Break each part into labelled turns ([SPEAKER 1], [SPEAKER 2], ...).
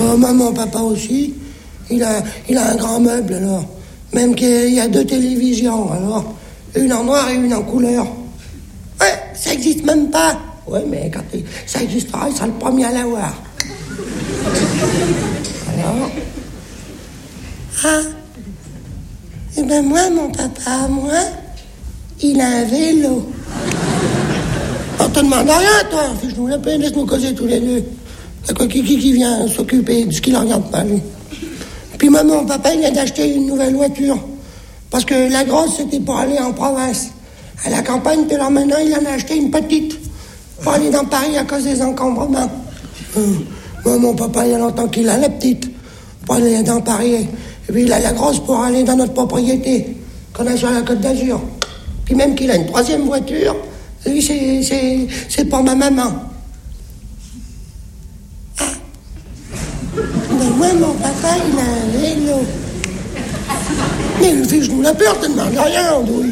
[SPEAKER 1] Maman, papa aussi. Il a un grand meuble, alors. Même qu'il y a 2 télévisions, alors. Une en noir et une en couleur. Ouais, ça existe même pas. Ouais, mais quand ça existera, il sera le premier à l'avoir. Alors. Ah. Eh ben moi, mon papa, il a un vélo. On te demande rien, toi. Je nous la paix, laisse-nous causer tous les deux. T'as quoi qui vient s'occuper de ce qu'il ne regarde pas, lui. Puis maman, papa, il vient d'acheter une nouvelle voiture. Parce que la grosse, c'était pour aller en province. À la campagne, puis alors maintenant, il en a acheté une petite. Pour aller dans Paris à cause des encombrements. Moi, mon papa, il y a longtemps qu'il a la petite. Pour aller dans Paris. Et puis il a la grosse pour aller dans notre propriété. Qu'on a sur la Côte d'Azur. Puis même qu'il a une 3e voiture. Lui, c'est pour ma maman. Ah. Mais moi, mon papa, il a un vélo. Mais le fils, je nous la peur, tu ne demandes rien, Andouille.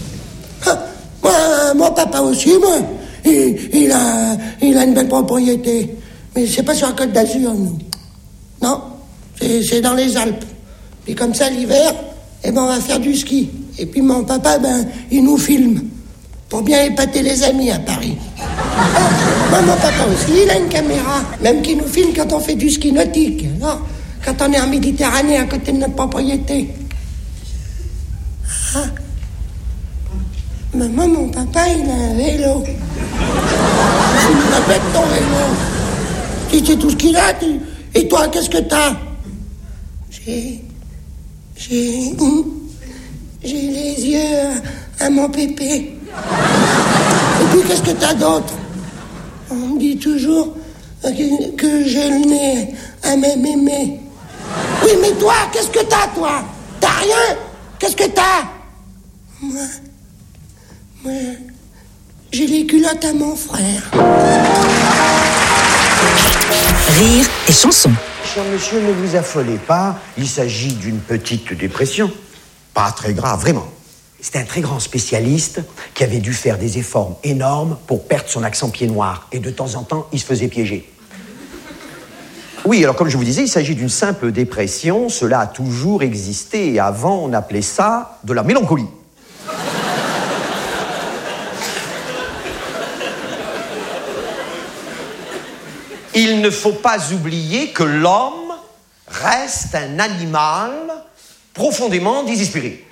[SPEAKER 1] Ah. Moi, papa aussi, moi. Il a une belle propriété. Mais c'est pas sur la Côte d'Azur, nous. Non, c'est dans les Alpes. Puis comme ça, l'hiver, on va faire du ski. Et puis mon papa, il nous filme. Pour bien épater les amis à Paris. Mon papa aussi, il a une caméra. Même qui nous filme quand on fait du ski nautique. Non, quand on est en Méditerranée à côté de notre propriété. Ah. Maman, mon papa, il a un vélo. Tu nous répètes ton vélo. C'est tout ce qu'il a. Et toi, qu'est-ce que t'as? J'ai les yeux à mon pépé. Et puis, qu'est-ce que t'as d'autre? On me dit toujours que j'ai le nez à même aimer. Oui, mais toi, qu'est-ce que t'as, toi? T'as rien? Qu'est-ce que t'as? Moi, j'ai les culottes à mon frère.
[SPEAKER 2] Rire et chanson.
[SPEAKER 3] Cher monsieur, ne vous affolez pas. Il s'agit d'une petite dépression. Pas très grave, vraiment. C'est un très grand spécialiste qui avait dû faire des efforts énormes pour perdre son accent pied noir. Et de temps en temps, il se faisait piéger. Oui, alors comme je vous disais, il s'agit d'une simple dépression. Cela a toujours existé. Et avant, on appelait ça de la mélancolie. Il ne faut pas oublier que l'homme reste un animal profondément désespéré.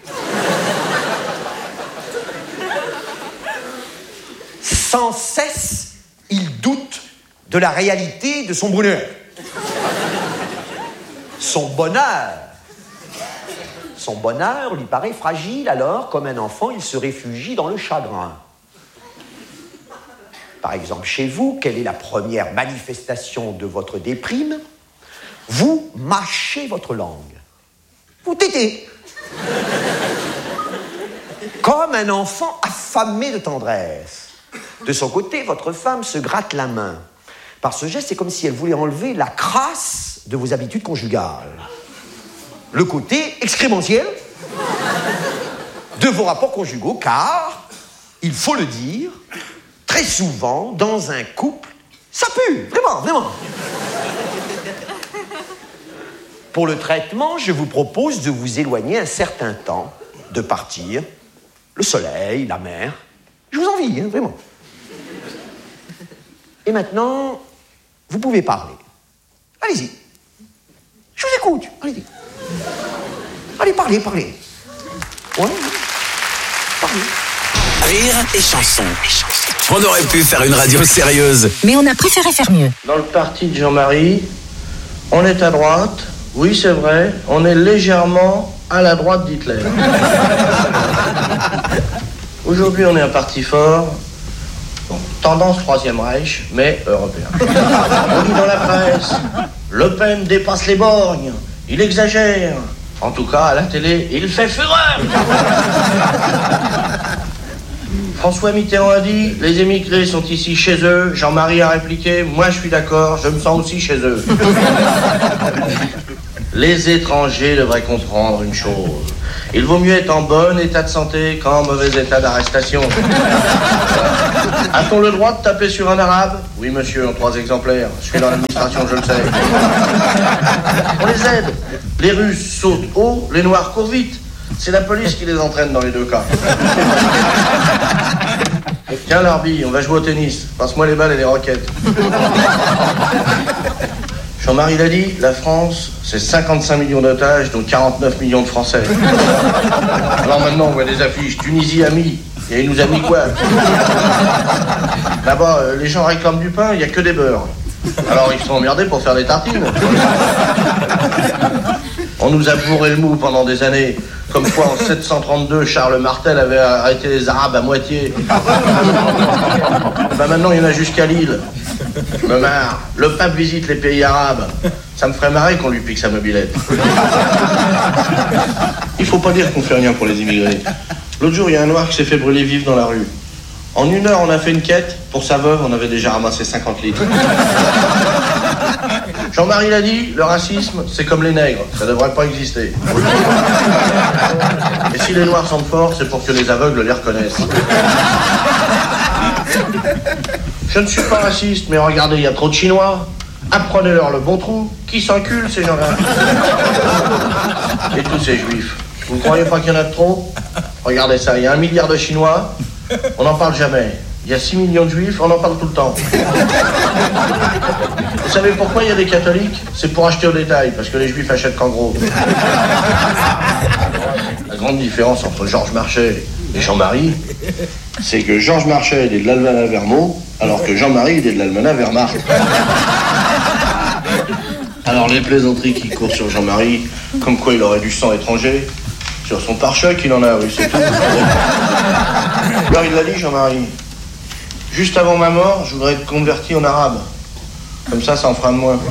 [SPEAKER 3] Sans cesse, il doute de la réalité de son bonheur. Son bonheur lui paraît fragile, alors, comme un enfant, il se réfugie dans le chagrin. Par exemple, chez vous, quelle est la première manifestation de votre déprime? Vous mâchez votre langue. Vous tétez. Comme un enfant affamé de tendresse. De son côté, votre femme se gratte la main. Par ce geste, c'est comme si elle voulait enlever la crasse de vos habitudes conjugales. Le côté excrémentiel de vos rapports conjugaux, car, il faut le dire, très souvent, dans un couple, ça pue, vraiment, vraiment. Pour le traitement, je vous propose de vous éloigner un certain temps, de partir, le soleil, la mer. Je vous envie, vraiment. Et maintenant, vous pouvez parler. Allez-y. Je vous écoute, allez-y. Allez, parlez. Ouais, parlez.
[SPEAKER 2] Rire et chanson. On aurait pu faire une radio sérieuse, mais on a préféré faire mieux.
[SPEAKER 4] Dans le parti de Jean-Marie, on est à droite. Oui, c'est vrai, on est légèrement à la droite d'Hitler. Aujourd'hui, on est un parti fort. Bon, tendance Troisième Reich, mais européen. On dit dans la presse, Le Pen dépasse les borgnes, il exagère. En tout cas, à la télé, il fait fureur. François Mitterrand a dit, les émigrés sont ici chez eux. Jean-Marie a répliqué, moi je suis d'accord, je me sens aussi chez eux. Les étrangers devraient comprendre une chose. Il vaut mieux être en bon état de santé qu'en mauvais état d'arrestation. A-t-on le droit de taper sur un arabe? Oui, monsieur, en 3 exemplaires. Je suis dans l'administration, je le sais. On les aide. Les Russes sautent haut, les Noirs courent vite. C'est la police qui les entraîne dans les 2 cas. Tiens, Larbi, on va jouer au tennis. Passe-moi les balles et les roquettes. Jean-Marie l'a dit, la France, c'est 55 millions d'otages, dont 49 millions de Français. Alors maintenant, on voit des affiches. Tunisie a mis. Et il nous a mis quoi? Là-bas, les gens réclament du pain, il n'y a que des beurres. Alors ils sont emmerdés pour faire des tartines. On nous a bourré le mou pendant des années. Comme quoi, en 732, Charles Martel avait arrêté les Arabes à moitié. Ben maintenant, il y en a jusqu'à Lille. Je me marre. Le pape visite les pays arabes. Ça me ferait marrer qu'on lui pique sa mobilette. Il faut pas dire qu'on fait rien pour les immigrés. L'autre jour, il y a un noir qui s'est fait brûler vif dans la rue. En 1 heure, on a fait une quête. Pour sa veuve, on avait déjà ramassé 50 litres. Jean-Marie l'a dit, le racisme, c'est comme les nègres. Ça devrait pas exister. Et si les noirs sont forts, c'est pour que les aveugles les reconnaissent. Je ne suis pas raciste, mais regardez, il y a trop de Chinois. Apprenez-leur le bon trou. Qui s'encule, ces gens-là? Et tous ces juifs. Vous ne croyez pas qu'il y en a de trop? Regardez ça, il y a 1 milliard de Chinois, on n'en parle jamais. Il y a 6 millions de juifs, on en parle tout le temps. Vous savez pourquoi il y a des catholiques? C'est pour acheter au détail, parce que les juifs achètent qu'en gros. La grande différence entre Georges Marchais et Jean-Marie, c'est que Georges Marchais il est de l'Almanach Vermont, alors que Jean-Marie il est de l'Almanach Wehrmacht. Alors les plaisanteries qui courent sur Jean-Marie, comme quoi il aurait du sang étranger, sur son pare-choc il en a, oui, c'est tout. Alors il l'a dit, Jean-Marie. Juste avant ma mort, je voudrais être converti en arabe. Comme ça en fera de moins.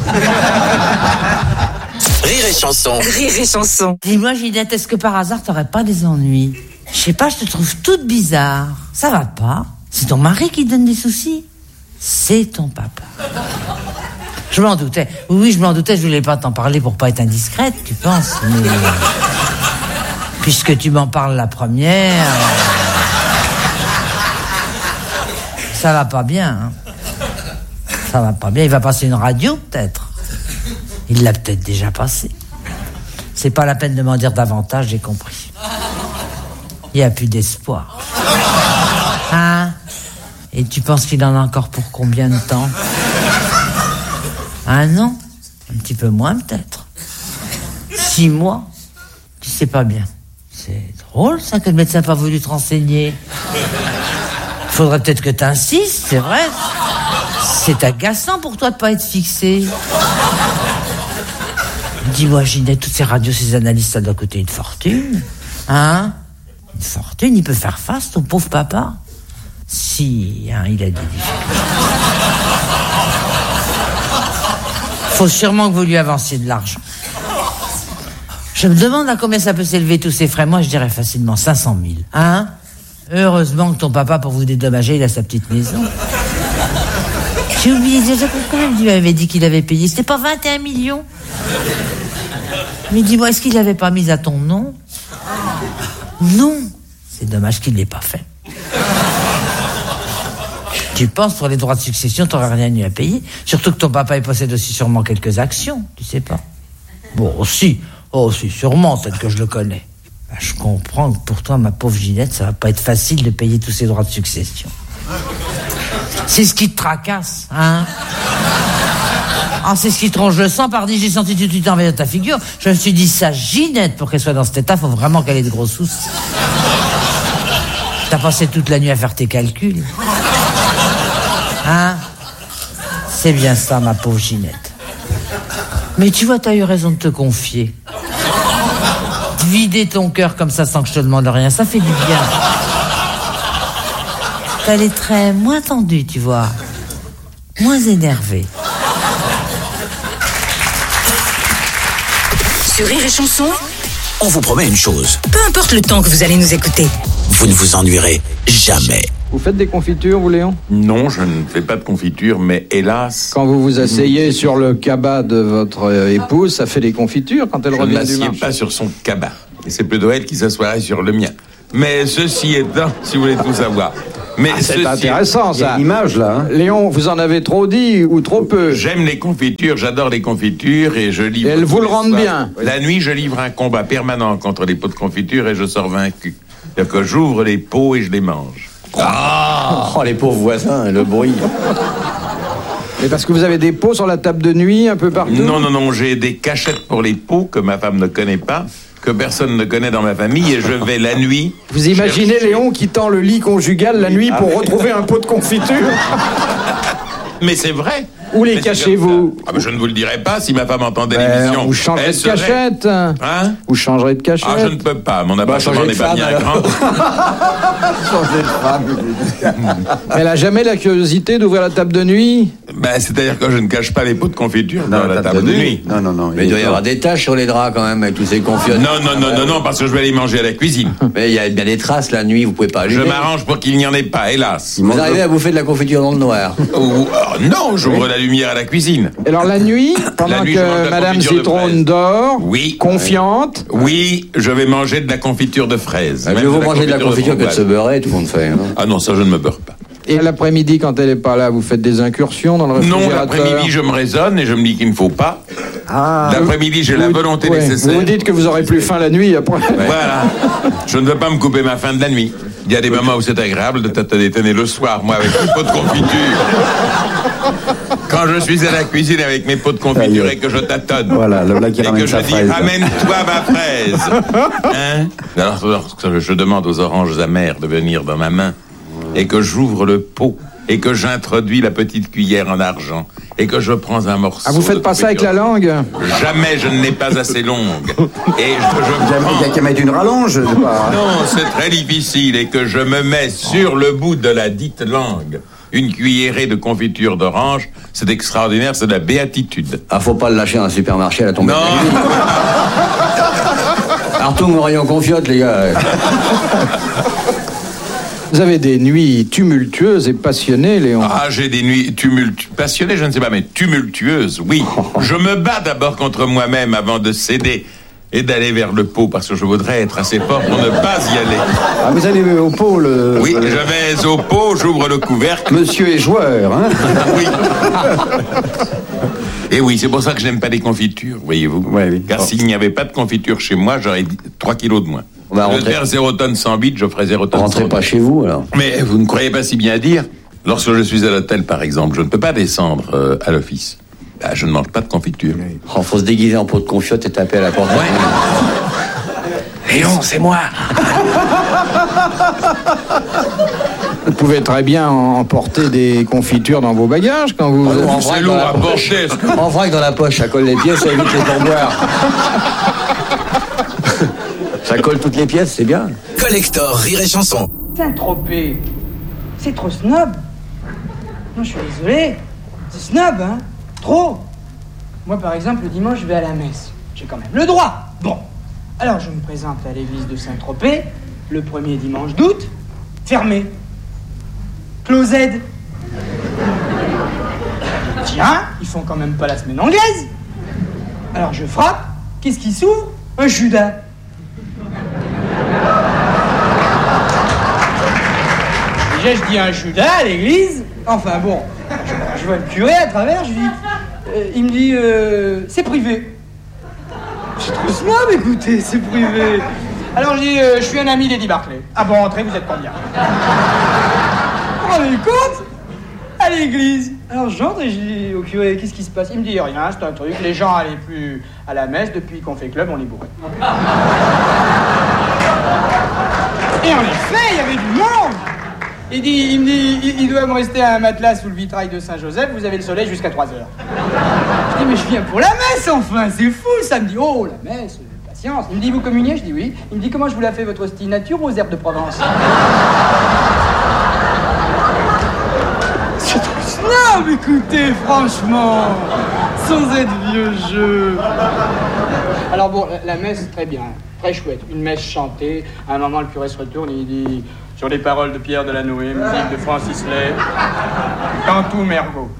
[SPEAKER 2] Rire et chanson. Rire et chanson.
[SPEAKER 5] Dis-moi, Ginette, est-ce que par hasard t'aurais pas des ennuis? Je sais pas, je te trouve toute bizarre. Ça va pas? C'est ton mari qui te donne des soucis? C'est ton papa. Je m'en doutais. Oui, je m'en doutais, je voulais pas t'en parler pour pas être indiscrète, tu penses, mais... Puisque tu m'en parles la première... Ça va pas bien, hein. Ça va pas bien. Il va passer une radio, peut-être. Il l'a peut-être déjà passé. C'est pas la peine de m'en dire davantage, j'ai compris. Il n'y a plus d'espoir. Hein? Et tu penses qu'il en a encore pour combien de temps? 1 an? Un petit peu moins, peut-être. 6 mois? Tu sais pas bien. C'est drôle, ça, que le médecin n'a pas voulu te renseigner. Faudrait peut-être que t'insistes, c'est vrai. C'est agaçant pour toi de pas être fixé. Dis-moi, Ginette, toutes ces radios, ces analyses, ça doit coûter une fortune. Hein? Une fortune, il peut faire face, ton pauvre papa? Si, hein, il a des difficultés. Faut sûrement que vous lui avanciez de l'argent. Je me demande à combien ça peut s'élever tous ces frais. Moi, je dirais facilement 500 000. Hein? Heureusement que ton papa, pour vous dédommager, il a sa petite maison. J'ai oublié déjà pourquoi il lui avait dit qu'il avait payé. C'était pas 21 millions? Mais dis-moi, est-ce qu'il l'avait pas mis à ton nom? Non. C'est dommage qu'il l'ait pas fait. Tu penses, pour les droits de succession, t'aurais rien eu à payer? Surtout que ton papa, il possède aussi sûrement quelques actions, tu sais pas? Bon, aussi, sûrement, peut-être que je le connais. Ben, je comprends que pour toi, ma pauvre Ginette, ça va pas être facile de payer tous ces droits de succession. C'est ce qui te tracasse, hein? Ah, c'est ce qui te ronge le sang, pardi, j'ai senti tout de suite envers ta figure. Je me suis dit, ça, Ginette, pour qu'elle soit dans cet état, faut vraiment qu'elle ait de gros soucis. T'as passé toute la nuit à faire tes calculs. Hein? C'est bien ça, ma pauvre Ginette. Mais tu vois, t'as eu raison de te confier. Vider ton cœur comme ça sans que je te demande rien, ça fait du bien. T'as les traits moins tendus, tu vois. Moins énervés.
[SPEAKER 2] Sur Rire et Chanson, on vous promet une chose.
[SPEAKER 6] Peu importe le temps que vous allez nous écouter,
[SPEAKER 2] vous ne vous ennuierez jamais.
[SPEAKER 7] Vous faites des confitures, vous, Léon?
[SPEAKER 8] Non, je ne fais pas de confiture, mais hélas...
[SPEAKER 7] Quand vous vous asseyez sur le cabas de votre épouse, ça fait des confitures quand elle revient du marché?
[SPEAKER 8] Je ne m'assieds pas sur son cabas. Et c'est plutôt elle qui s'assoirait sur le mien. Mais ceci étant, si vous voulez tout savoir, Mais
[SPEAKER 7] c'est intéressant, ça.
[SPEAKER 9] Il y a une image, là. Hein.
[SPEAKER 7] Léon, vous en avez trop dit ou trop peu?
[SPEAKER 8] J'aime les confitures, j'adore les confitures et je livre...
[SPEAKER 7] Et elles vous le rendent bien.
[SPEAKER 8] La nuit, je livre un combat permanent contre les pots de confiture et je sors vaincu. C'est-à-dire que j'ouvre les pots et je les mange.
[SPEAKER 9] Oh, les pauvres voisins, le bruit.
[SPEAKER 7] Mais parce que vous avez des pots sur la table de nuit un peu partout?
[SPEAKER 8] Non, j'ai des cachettes pour les pots que ma femme ne connaît pas, que personne ne connaît dans ma famille, et je vais la nuit...
[SPEAKER 7] Vous imaginez Léon quittant le lit conjugal la nuit pour retrouver un pot de confiture?
[SPEAKER 8] Mais c'est vrai.
[SPEAKER 7] Où les cachez-vous?
[SPEAKER 8] Je ne vous le dirai pas si ma femme entendait l'émission.
[SPEAKER 7] Vous changerez de cachette.
[SPEAKER 8] Hein?
[SPEAKER 7] Vous changerez de cachette.
[SPEAKER 8] Je ne peux pas. Mon appartement n'est pas bien grand.
[SPEAKER 9] Changer de femme.
[SPEAKER 7] Elle a jamais la curiosité d'ouvrir la table de nuit?
[SPEAKER 8] C'est-à-dire que je ne cache pas les pots de confiture dans la table de nuit.
[SPEAKER 9] Non.
[SPEAKER 10] Mais il doit y avoir des taches sur les draps quand même avec tous ces confitures.
[SPEAKER 8] Non, parce que je vais les manger à la cuisine.
[SPEAKER 10] Mais il y a bien des traces la nuit, vous pouvez pas allumer.
[SPEAKER 8] Je m'arrange pour qu'il n'y en ait pas, hélas.
[SPEAKER 10] Vous arrivez à bouffer de la confiture dans le noir?
[SPEAKER 8] Non, j'ouvre la lumière à la cuisine.
[SPEAKER 7] Alors la nuit, pendant que Madame Citrone dort, confiante.
[SPEAKER 8] Oui, je vais manger de la confiture de fraises.
[SPEAKER 10] Je vais vous manger de la confiture que de se beurrer, tout le monde fait. Hein.
[SPEAKER 8] Ah non, ça je ne me beurre pas.
[SPEAKER 7] Et l'après-midi, quand elle n'est pas là, vous faites des incursions dans le réfrigérateur?
[SPEAKER 8] Non, l'après-midi, je me raisonne et je me dis qu'il ne faut pas. L'après-midi, j'ai la volonté nécessaire.
[SPEAKER 7] Vous dites que vous aurez plus faim la nuit après.
[SPEAKER 8] Voilà. Je ne veux pas me couper ma faim de la nuit. Il y a des moments où c'est agréable de tâtonner le soir, moi, avec mes pots de confiture. Quand je suis à la cuisine avec mes pots de confiture et que je tâtonne.
[SPEAKER 9] Voilà, le là qui ramène sa fraise.
[SPEAKER 8] Et que je dis, ramène-toi ma fraise. Hein? Alors, lorsque je demande aux oranges amères de venir dans ma main, et que j'ouvre le pot, et que j'introduis la petite cuillère en argent, et que je prends un morceau...
[SPEAKER 7] Ah, vous faites pas ça avec la langue?
[SPEAKER 8] Jamais, je ne l'ai pas assez longue. Et
[SPEAKER 9] il y a qu'à mettre une rallonge.
[SPEAKER 8] Non, c'est très difficile, et que je me mets sur le bout de la dite langue une cuillerée de confiture d'orange, c'est extraordinaire, c'est de la béatitude.
[SPEAKER 10] Ah, faut pas le lâcher dans un supermarché à la tombée.
[SPEAKER 8] Non.
[SPEAKER 10] Artung au rayon confiote, les gars.
[SPEAKER 7] Vous avez des nuits tumultueuses et passionnées, Léon.
[SPEAKER 8] J'ai des nuits passionnées, je ne sais pas, mais tumultueuses, oui. Je me bats d'abord contre moi-même avant de céder et d'aller vers le pot, parce que je voudrais être assez fort pour ne pas y aller.
[SPEAKER 9] Ah, vous allez au pot,
[SPEAKER 8] Oui, je vais au pot, j'ouvre le couvercle.
[SPEAKER 9] Monsieur est joueur, hein?
[SPEAKER 8] Oui. Et oui, c'est pour ça que je n'aime pas les confitures, voyez-vous.
[SPEAKER 9] Oui.
[SPEAKER 8] Car s'il n'y avait pas de confiture chez moi, j'aurais 3 kilos de moins. Je vais faire 0 tonne 108, je ferai 0 tonne 108.
[SPEAKER 10] Rentrez pas chez vous, alors.
[SPEAKER 8] Mais vous ne croyez pas si bien dire, lorsque je suis à l'hôtel, par exemple, je ne peux pas descendre à l'office. Je ne mange pas de confiture.
[SPEAKER 10] Oh, faut se déguiser en pot de confiote et taper à la porte.
[SPEAKER 8] Ouais. Léon, c'est moi.
[SPEAKER 7] Vous pouvez très bien emporter des confitures dans vos bagages quand vous...
[SPEAKER 8] C'est lourd à porter.
[SPEAKER 10] En vrac dans la poche, ça colle les pièces, ça évite les pourboires. Ça colle toutes les pièces, c'est bien.
[SPEAKER 2] Collector Rire et Chanson.
[SPEAKER 11] Saint-Tropez, c'est trop snob. Non, je suis désolé. C'est snob, hein. Trop. Moi, par exemple, le dimanche, je vais à la messe. J'ai quand même le droit. Bon. Alors, je me présente à l'église de Saint-Tropez, le premier dimanche d'août. Fermé. Closed. Tiens, ils font quand même pas la semaine anglaise. Alors, je frappe. Qu'est-ce qui s'ouvre? Un Judas. Déjà, je dis un Judas à l'église. Enfin bon, je vois le curé à travers, je dis... il me dit, c'est privé. C'est trop snob, écoutez, c'est privé. Alors je dis, je suis un ami d'Eddie Barclay. Ah bon, entrez, vous êtes combien? Vous vous rendez compte? À l'église. Alors j'entre et je dis au curé, qu'est-ce qui se passe? Il me dit, rien, c'est un truc, les gens allaient plus à la messe, depuis qu'on fait club, on est bourré. Et en effet, il y avait du monde. Il me dit, il doit me rester un matelas sous le vitrail de Saint-Joseph, vous avez le soleil jusqu'à 3 heures. Je dis, mais je viens pour la messe, enfin, c'est fou, ça me dit, oh, la messe, patience. Il me dit, vous communiez? Je dis oui. Il me dit, comment je vous la fais, votre hostie, nature ou aux herbes de Provence? C'est trop snob, écoutez, franchement, sans être vieux jeu. Alors bon, la messe, très bien, très chouette, une messe chantée. À un moment, le curé se retourne et il dit... Sur les paroles de Pierre Delanoë, musique de Francis Lay, Cantou Mergo.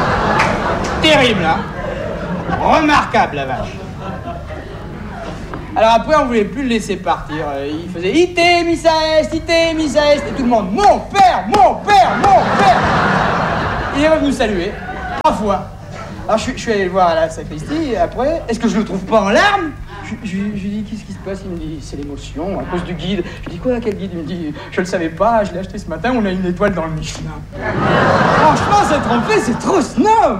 [SPEAKER 11] Terrible, hein? Remarquable, la vache. Alors après, on voulait plus le laisser partir. Il faisait ite, missa est, et tout le monde, mon père. Il est venu nous saluer, 3 fois. Alors je suis allé le voir à la sacristie, et après, est-ce que je le trouve pas en larmes? Je lui dis, qu'est-ce qui se passe? Il me dit, c'est l'émotion, à cause du guide. Je lui dis, quoi, quel guide? Il me dit, je le savais pas, je l'ai acheté ce matin, on a une étoile dans le Michelin. Franchement, se tromper, c'est trop snob.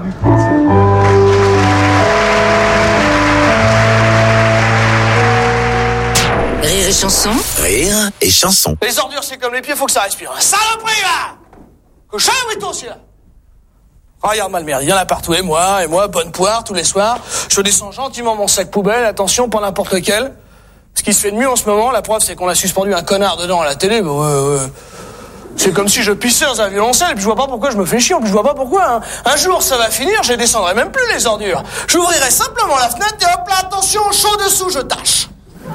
[SPEAKER 2] Rire et chanson. Rire et chanson.
[SPEAKER 12] Les ordures, c'est comme les pieds, faut que ça respire. Saloperie, là! Couchez, oui, toi aussi, là! Regarde-moi le merde, il y en a partout, et moi, bonne poire, tous les soirs. Je descends gentiment mon sac poubelle, attention, pas n'importe lequel. Ce qui se fait de mieux en ce moment, la preuve, c'est qu'on a suspendu un connard dedans à la télé, bah ouais. C'est comme si je pissais dans un violoncelle, et puis je vois pas pourquoi je me fais chier, en plus je vois pas pourquoi, hein. Un jour, ça va finir, je descendrai même plus les ordures. J'ouvrirai simplement la fenêtre, et hop là, attention, chaud dessous, je tâche.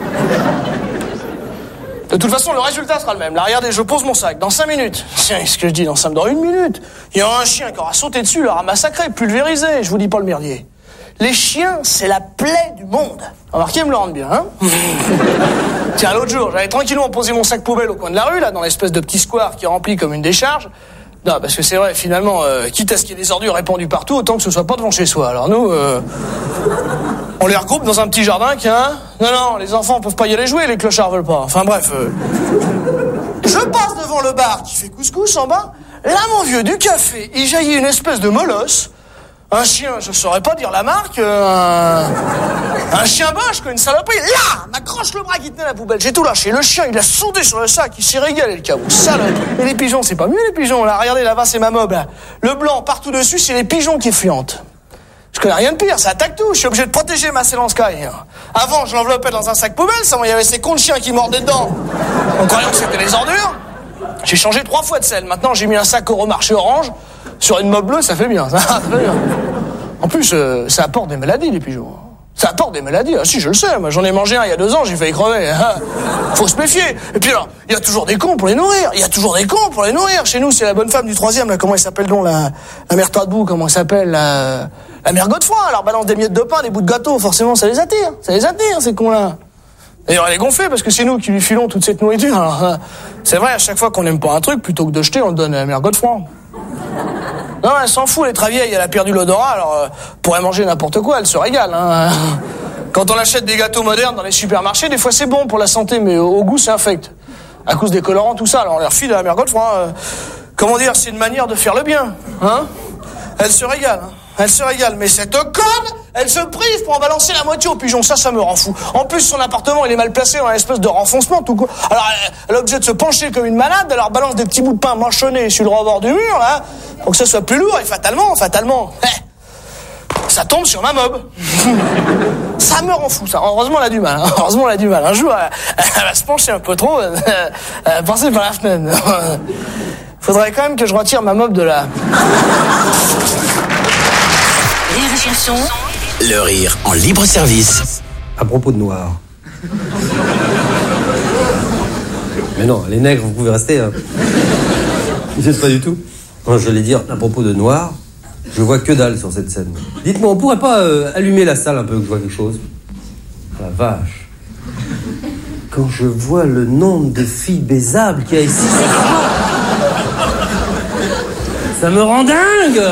[SPEAKER 12] De toute façon, le résultat sera le même. Là, regardez, je pose mon sac. Dans 5 minutes. Tiens, qu'est-ce que je dis? Dans 1 minute. Il y aura un chien qui aura sauté dessus, l'aura massacré, pulvérisé. Je vous dis pas le merdier. Les chiens, c'est la plaie du monde. Remarquez, me le rendent bien, hein. Tiens, l'autre jour, j'avais tranquillement posé mon sac poubelle au coin de la rue, là, dans l'espèce de petit square qui est rempli comme une décharge. Non, parce que c'est vrai, finalement, quitte à ce qu'il y ait des ordures répandues partout, autant que ce soit pas devant chez soi. Alors nous, on les regroupe dans un petit jardin qui a... Non, les enfants peuvent pas y aller jouer, les clochards veulent pas. Enfin bref... Je passe devant le bar qui fait couscous en bas. Là, mon vieux, du café, il jaillit une espèce de molosse. Un chien, je saurais pas dire la marque, un chien boche, quoi, une saloperie. Là, m'accroche le bras qui tenait la poubelle. J'ai tout lâché. Le chien, il a sauté sur le sac, il s'est régalé, le cabot. Salope. Et les pigeons, c'est pas mieux, les pigeons. Là, regardez, là-bas, c'est ma mob, là. Le blanc, partout dessus, c'est les pigeons qui fuyantent. Je connais rien de pire, ça attaque tout. Je suis obligé de protéger ma Ceylan Sky. Avant, je l'enveloppais dans un sac poubelle, ça, il y avait ces cons de chiens qui mordaient dedans. En croyant que c'était les ordures. J'ai changé 3 fois de selle. Maintenant, j'ai mis un sac au marché orange. Sur une mob bleue, ça fait bien. Ça fait bien. En plus, ça apporte des maladies, les pigeons. Ça apporte des maladies. Ah si, je le sais. Moi, j'en ai mangé un il y a 2 ans, j'ai failli crever. Faut se méfier. Et puis alors, il y a toujours des cons pour les nourrir. Chez nous, c'est la bonne femme du 3e, là. Comment elle s'appelle donc, la mère Toadebou, comment elle s'appelle, la mère Godefroy. Elle leur balance des miettes de pain, des bouts de gâteau. Forcément, ça les attire, ces cons-là. D'ailleurs, elle est gonflée parce que c'est nous qui lui filons toute cette nourriture. Alors, c'est vrai, à chaque fois qu'on n'aime pas un truc, plutôt que de jeter, on le donne à la mère Godefroy. Non, elle s'en fout, elle est très vieille, elle a perdu l'odorat, alors pourrait manger n'importe quoi, elle se régale. Hein. Quand on achète des gâteaux modernes dans les supermarchés, des fois c'est bon pour la santé, mais au goût c'est infect. À cause des colorants, tout ça, alors on les refile à la mère Godefroy. Comment dire, c'est une manière de faire le bien. Hein. Elle se régale, mais cette conne, elle se prive pour en balancer la moitié aux pigeons. Ça me rend fou. En plus, son appartement, il est mal placé dans une espèce de renfoncement, tout quoi. Alors, elle est obligée de se pencher comme une malade, elle leur balance des petits bouts de pain mâchonnés sur le rebord du mur, là, pour que ça soit plus lourd, et fatalement, ça tombe sur ma mob. Ça me rend fou, ça. Heureusement, elle a du mal. Un jour, elle va se pencher un peu trop, elle va passer par la fenêtre. Faudrait quand même que je retire ma mob de là.
[SPEAKER 2] Rire et chanson. Le rire en libre service.
[SPEAKER 13] À propos de noirs. Mais non, les nègres, vous pouvez rester. Hein. Vous n'êtes pas du tout. Non, je voulais dire, à propos de noirs, je vois que dalle sur cette scène. Dites-moi, on pourrait pas allumer la salle un peu que je vois quelque chose? La vache. Quand je vois le nombre de filles baisables qu'il y a ici, ça me rend dingue!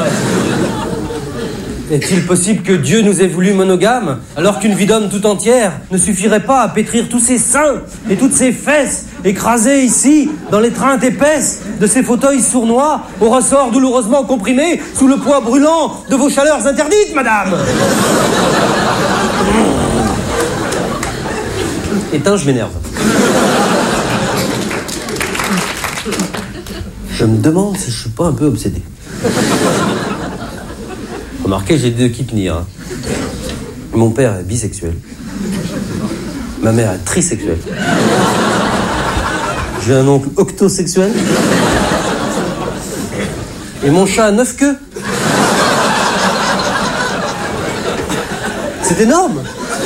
[SPEAKER 13] Est-il possible que Dieu nous ait voulu monogames, alors qu'une vie d'homme tout entière ne suffirait pas à pétrir tous ces seins et toutes ces fesses écrasées ici, dans l'étreinte épaisse de ces fauteuils sournois, au ressort douloureusement comprimé sous le poids brûlant de vos chaleurs interdites, madame? Éteins, je m'énerve. Je me demande si je suis pas un peu obsédé. Remarquez, j'ai 2 qui tenir. Hein. Mon père est bisexuel. Ma mère est trisexuelle. J'ai un oncle octosexuel. Et mon chat a 9 queues. C'est énorme.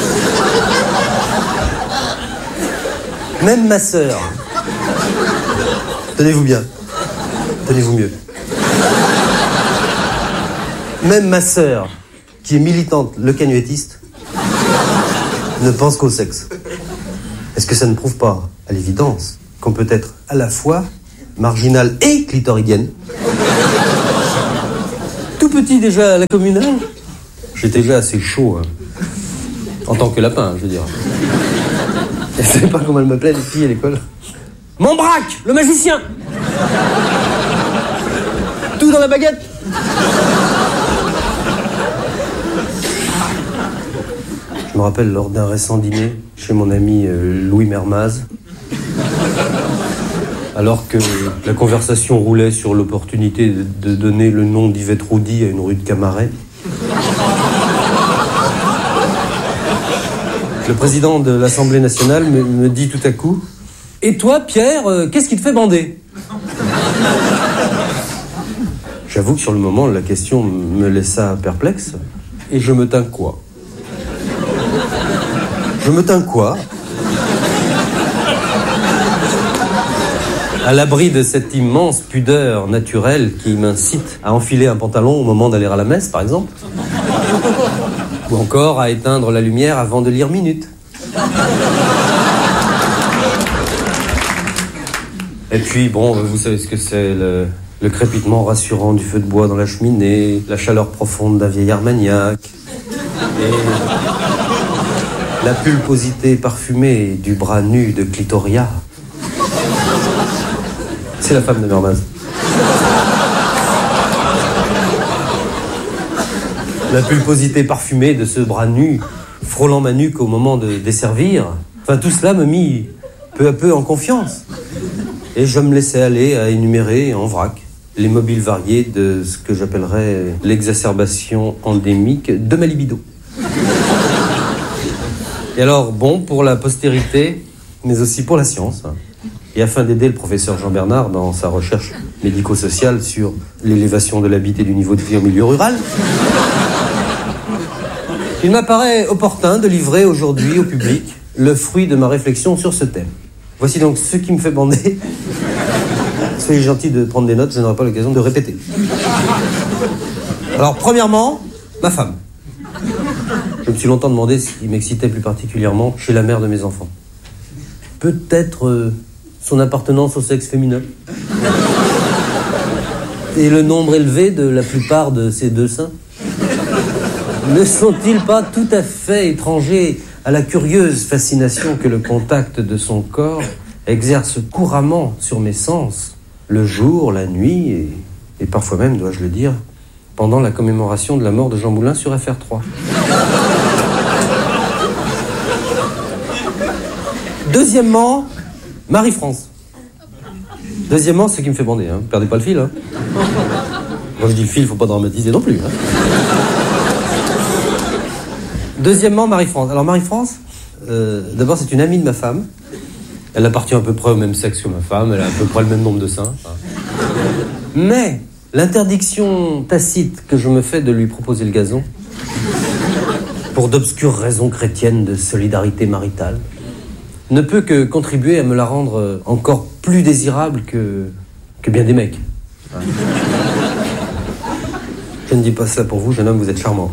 [SPEAKER 13] Même ma sœur. Tenez-vous bien. Tenez-vous mieux. Même ma sœur, qui est militante le canuétiste, ne pense qu'au sexe. Est-ce que ça ne prouve pas, à l'évidence, qu'on peut être à la fois marginal et clitoridienne? Tout petit déjà à la communale, j'étais déjà assez chaud, hein. En tant que lapin, je veux dire. Elle savait pas comment elle m'appelait, les filles à l'école. Mon braque, le magicien. Tout dans la baguette. Je me rappelle lors d'un récent dîner chez mon ami Louis Mermaz, alors que la conversation roulait sur l'opportunité de donner le nom d'Yvette Roudy à une rue de Camaret. Le président de l'Assemblée nationale me dit tout à coup « Et toi, Pierre, qu'est-ce qui te fait bander ?» J'avoue que sur le moment, la question me laissa perplexe. Et je me tins quoi? Je me tins quoi? À l'abri de cette immense pudeur naturelle qui m'incite à enfiler un pantalon au moment d'aller à la messe, par exemple. Ou encore à éteindre la lumière avant de lire Minute. Et puis, bon, vous savez ce que c'est, le crépitement rassurant du feu de bois dans la cheminée, la chaleur profonde d'un vieillard maniaque, et la pulposité parfumée du bras nu de Clitoria. C'est la femme de Mermaz. La pulposité parfumée de ce bras nu, frôlant ma nuque au moment de desservir. Enfin, tout cela me mit peu à peu en confiance. Et je me laissais aller à énumérer en vrac les mobiles variés de ce que j'appellerais l'exacerbation endémique de ma libido. Et alors, bon, pour la postérité, mais aussi pour la science, hein, et afin d'aider le professeur Jean Bernard dans sa recherche médico-sociale sur l'élévation de l'habit et du niveau de vie en milieu rural, il m'apparaît opportun de livrer aujourd'hui au public le fruit de ma réflexion sur ce thème. Voici donc ce qui me fait bander. Soyez gentils de prendre des notes, je n'aurai pas l'occasion de répéter. Alors, premièrement, ma femme. Je me suis longtemps demandé ce qui m'excitait plus particulièrement chez la mère de mes enfants. Peut-être son appartenance au sexe féminin. Et le nombre élevé de la plupart de ses deux seins. Ne sont-ils pas tout à fait étrangers à la curieuse fascination que le contact de son corps exerce couramment sur mes sens, le jour, la nuit, et parfois même, dois-je le dire, pendant la commémoration de la mort de Jean Moulin sur FR3. Deuxièmement, Marie-France. Deuxièmement, ce qui me fait bander, hein. Perdez pas le fil, hein. Quand je dis le fil, faut pas dramatiser non plus, hein. Deuxièmement, Marie-France. Alors Marie-France, d'abord c'est une amie de ma femme. Elle appartient à peu près au même sexe que ma femme, elle a à peu près le même nombre de seins. Mais l'interdiction tacite que je me fais de lui proposer le gazon, pour d'obscures raisons chrétiennes de solidarité maritale, ne peut que contribuer à me la rendre encore plus désirable que bien des mecs. Je ne dis pas ça pour vous, jeune homme, vous êtes charmant.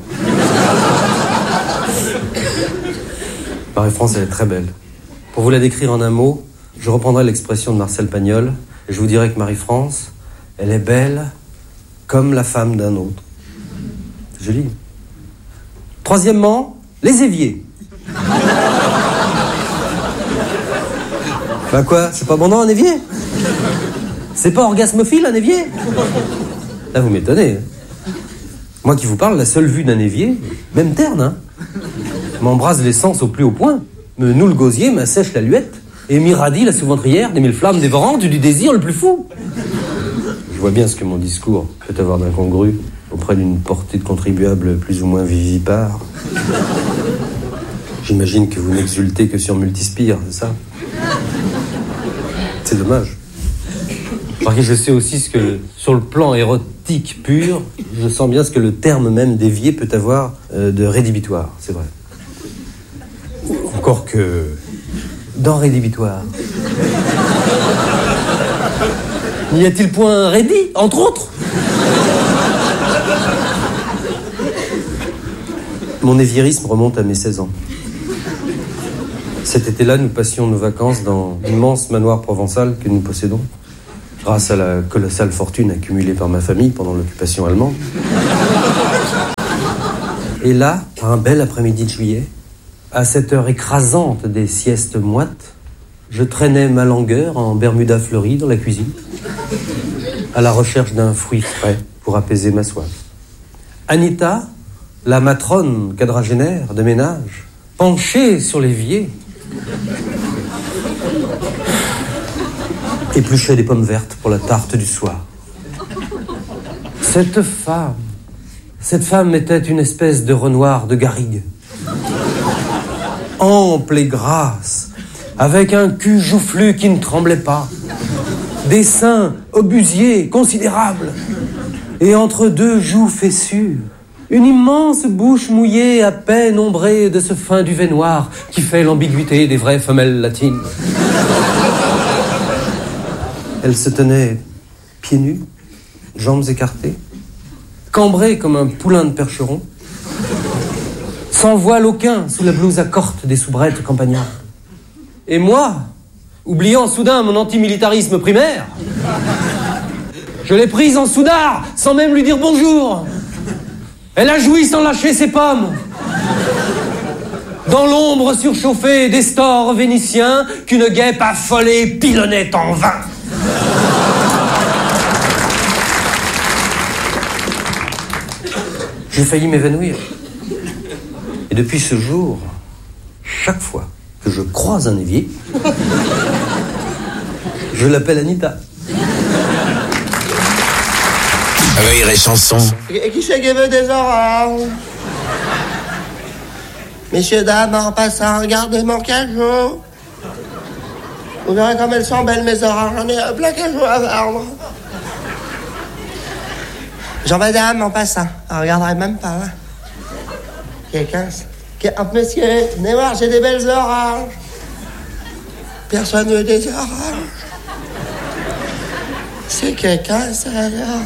[SPEAKER 13] Marie-France, elle est très belle. Pour vous la décrire en un mot, je reprendrai l'expression de Marcel Pagnol, et je vous dirai que Marie-France, elle est belle comme la femme d'un autre. C'est joli. Troisièmement, les éviers. Bah quoi, c'est pas abondant un évier? C'est pas orgasmophile un évier? Là, vous m'étonnez. Moi qui vous parle, la seule vue d'un évier, même terne, hein, m'embrase les sens au plus haut point, me noue le gosier, m'assèche la luette, et m'irradie la sous-ventrière des mille flammes dévorantes du désir le plus fou. Je vois bien ce que mon discours peut avoir d'incongru auprès d'une portée de contribuables plus ou moins vivipare. J'imagine que vous n'exultez que sur Multispire, c'est ça? C'est dommage. Parce que je sais aussi ce que, sur le plan érotique pur, je sens bien ce que le terme même d'évier peut avoir de rédhibitoire, c'est vrai. Encore que dans rédhibitoire. N'y a-t-il point rédi, entre autres? Mon éviérisme remonte à mes 16 ans. Cet été-là, nous passions nos vacances dans l'immense manoir provençal que nous possédons, grâce à la colossale fortune accumulée par ma famille pendant l'occupation allemande. Et là, un bel après-midi de juillet, à cette heure écrasante des siestes moites, je traînais ma langueur en Bermuda fleurie dans la cuisine, à la recherche d'un fruit frais pour apaiser ma soif. Anita, la matrone quadragénaire de ménage, penchée sur l'évier, épluchait des pommes vertes pour la tarte du soir. Cette femme était une espèce de Renoir de garrigue, ample et grasse, avec un cul joufflu qui ne tremblait pas, des seins obusiers considérables, et entre deux joues fessures, une immense bouche mouillée à peine ombrée de ce fin duvet noir qui fait l'ambiguïté des vraies femelles latines. Elle se tenait pieds nus, jambes écartées, cambrée comme un poulain de percheron, sans voile aucun sous la blouse à corte des soubrettes campagnardes. Et moi, oubliant soudain mon antimilitarisme primaire, je l'ai prise en soudard sans même lui dire bonjour. Elle a joui sans lâcher ses pommes. Dans l'ombre surchauffée des stores vénitiens qu'une guêpe affolée pilonnait en vain. J'ai failli m'évanouir. Et depuis ce jour, chaque fois que je croise un évier, je l'appelle Anita.
[SPEAKER 2] Rire et chanson.
[SPEAKER 1] Et qui c'est qui veut des oranges? Messieurs, dames, en passant, regardez mon cajot. Vous verrez comme elles sont belles, mes oranges. J'en ai un plein cajot à vendre. Jean, madame, en passant. On regarderait même pas, hein. Quelqu'un... Monsieur, venez voir, j'ai des belles oranges. Personne veut des oranges. C'est quelqu'un, ça, alors.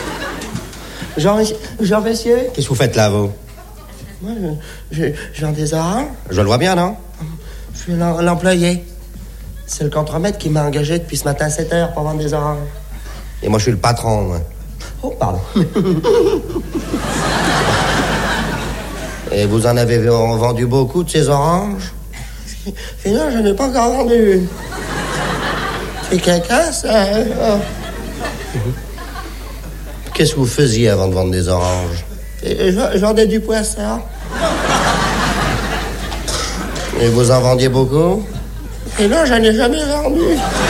[SPEAKER 1] Jean, monsieur.
[SPEAKER 3] Qu'est-ce que vous faites là, vous?
[SPEAKER 1] Moi, je vends des oranges.
[SPEAKER 3] Je le vois bien, non?
[SPEAKER 1] Je suis l'employé. C'est le contremaître qui m'a engagé depuis ce matin à 7h pour vendre des oranges.
[SPEAKER 3] Et moi, je suis le patron, moi.
[SPEAKER 1] Oh, pardon.
[SPEAKER 3] Et vous en avez vendu beaucoup de ces oranges?
[SPEAKER 1] Et non, je n'ai pas encore vendu une. C'est quelqu'un, ça?
[SPEAKER 3] Qu'est-ce que vous faisiez avant de vendre des oranges?
[SPEAKER 1] Je vendais du poisson.
[SPEAKER 3] Et vous en vendiez beaucoup?
[SPEAKER 1] Et non, j'en ai jamais vendu.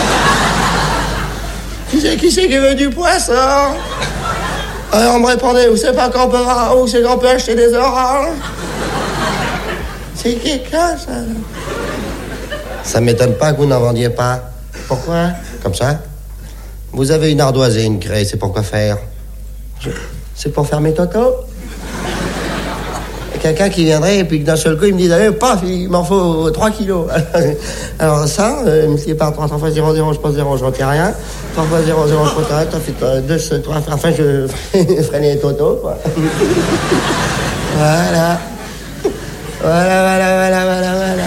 [SPEAKER 1] Qui c'est qui veut du poisson? Alors, on me répondait, où c'est pas qu'on peut voir, où c'est qu'on peut acheter des oranges? C'est quelqu'un, ça.
[SPEAKER 3] Ça m'étonne pas que vous n'en vendiez pas.
[SPEAKER 1] Pourquoi?
[SPEAKER 3] Comme ça? Vous avez une ardoise et une craie, c'est pour quoi faire?
[SPEAKER 1] C'est pour faire mes totos. Quelqu'un qui viendrait et puis que d'un seul coup il me dit allez, paf, il m'en faut 3 kilos. Alors ça, multiplié par 3 fois 0, 0, je pose 0, je retire rien. 3 fois 0, 0, je retire rien. Ça fait 2, 3, enfin je freine les totos, quoi. Voilà. Voilà.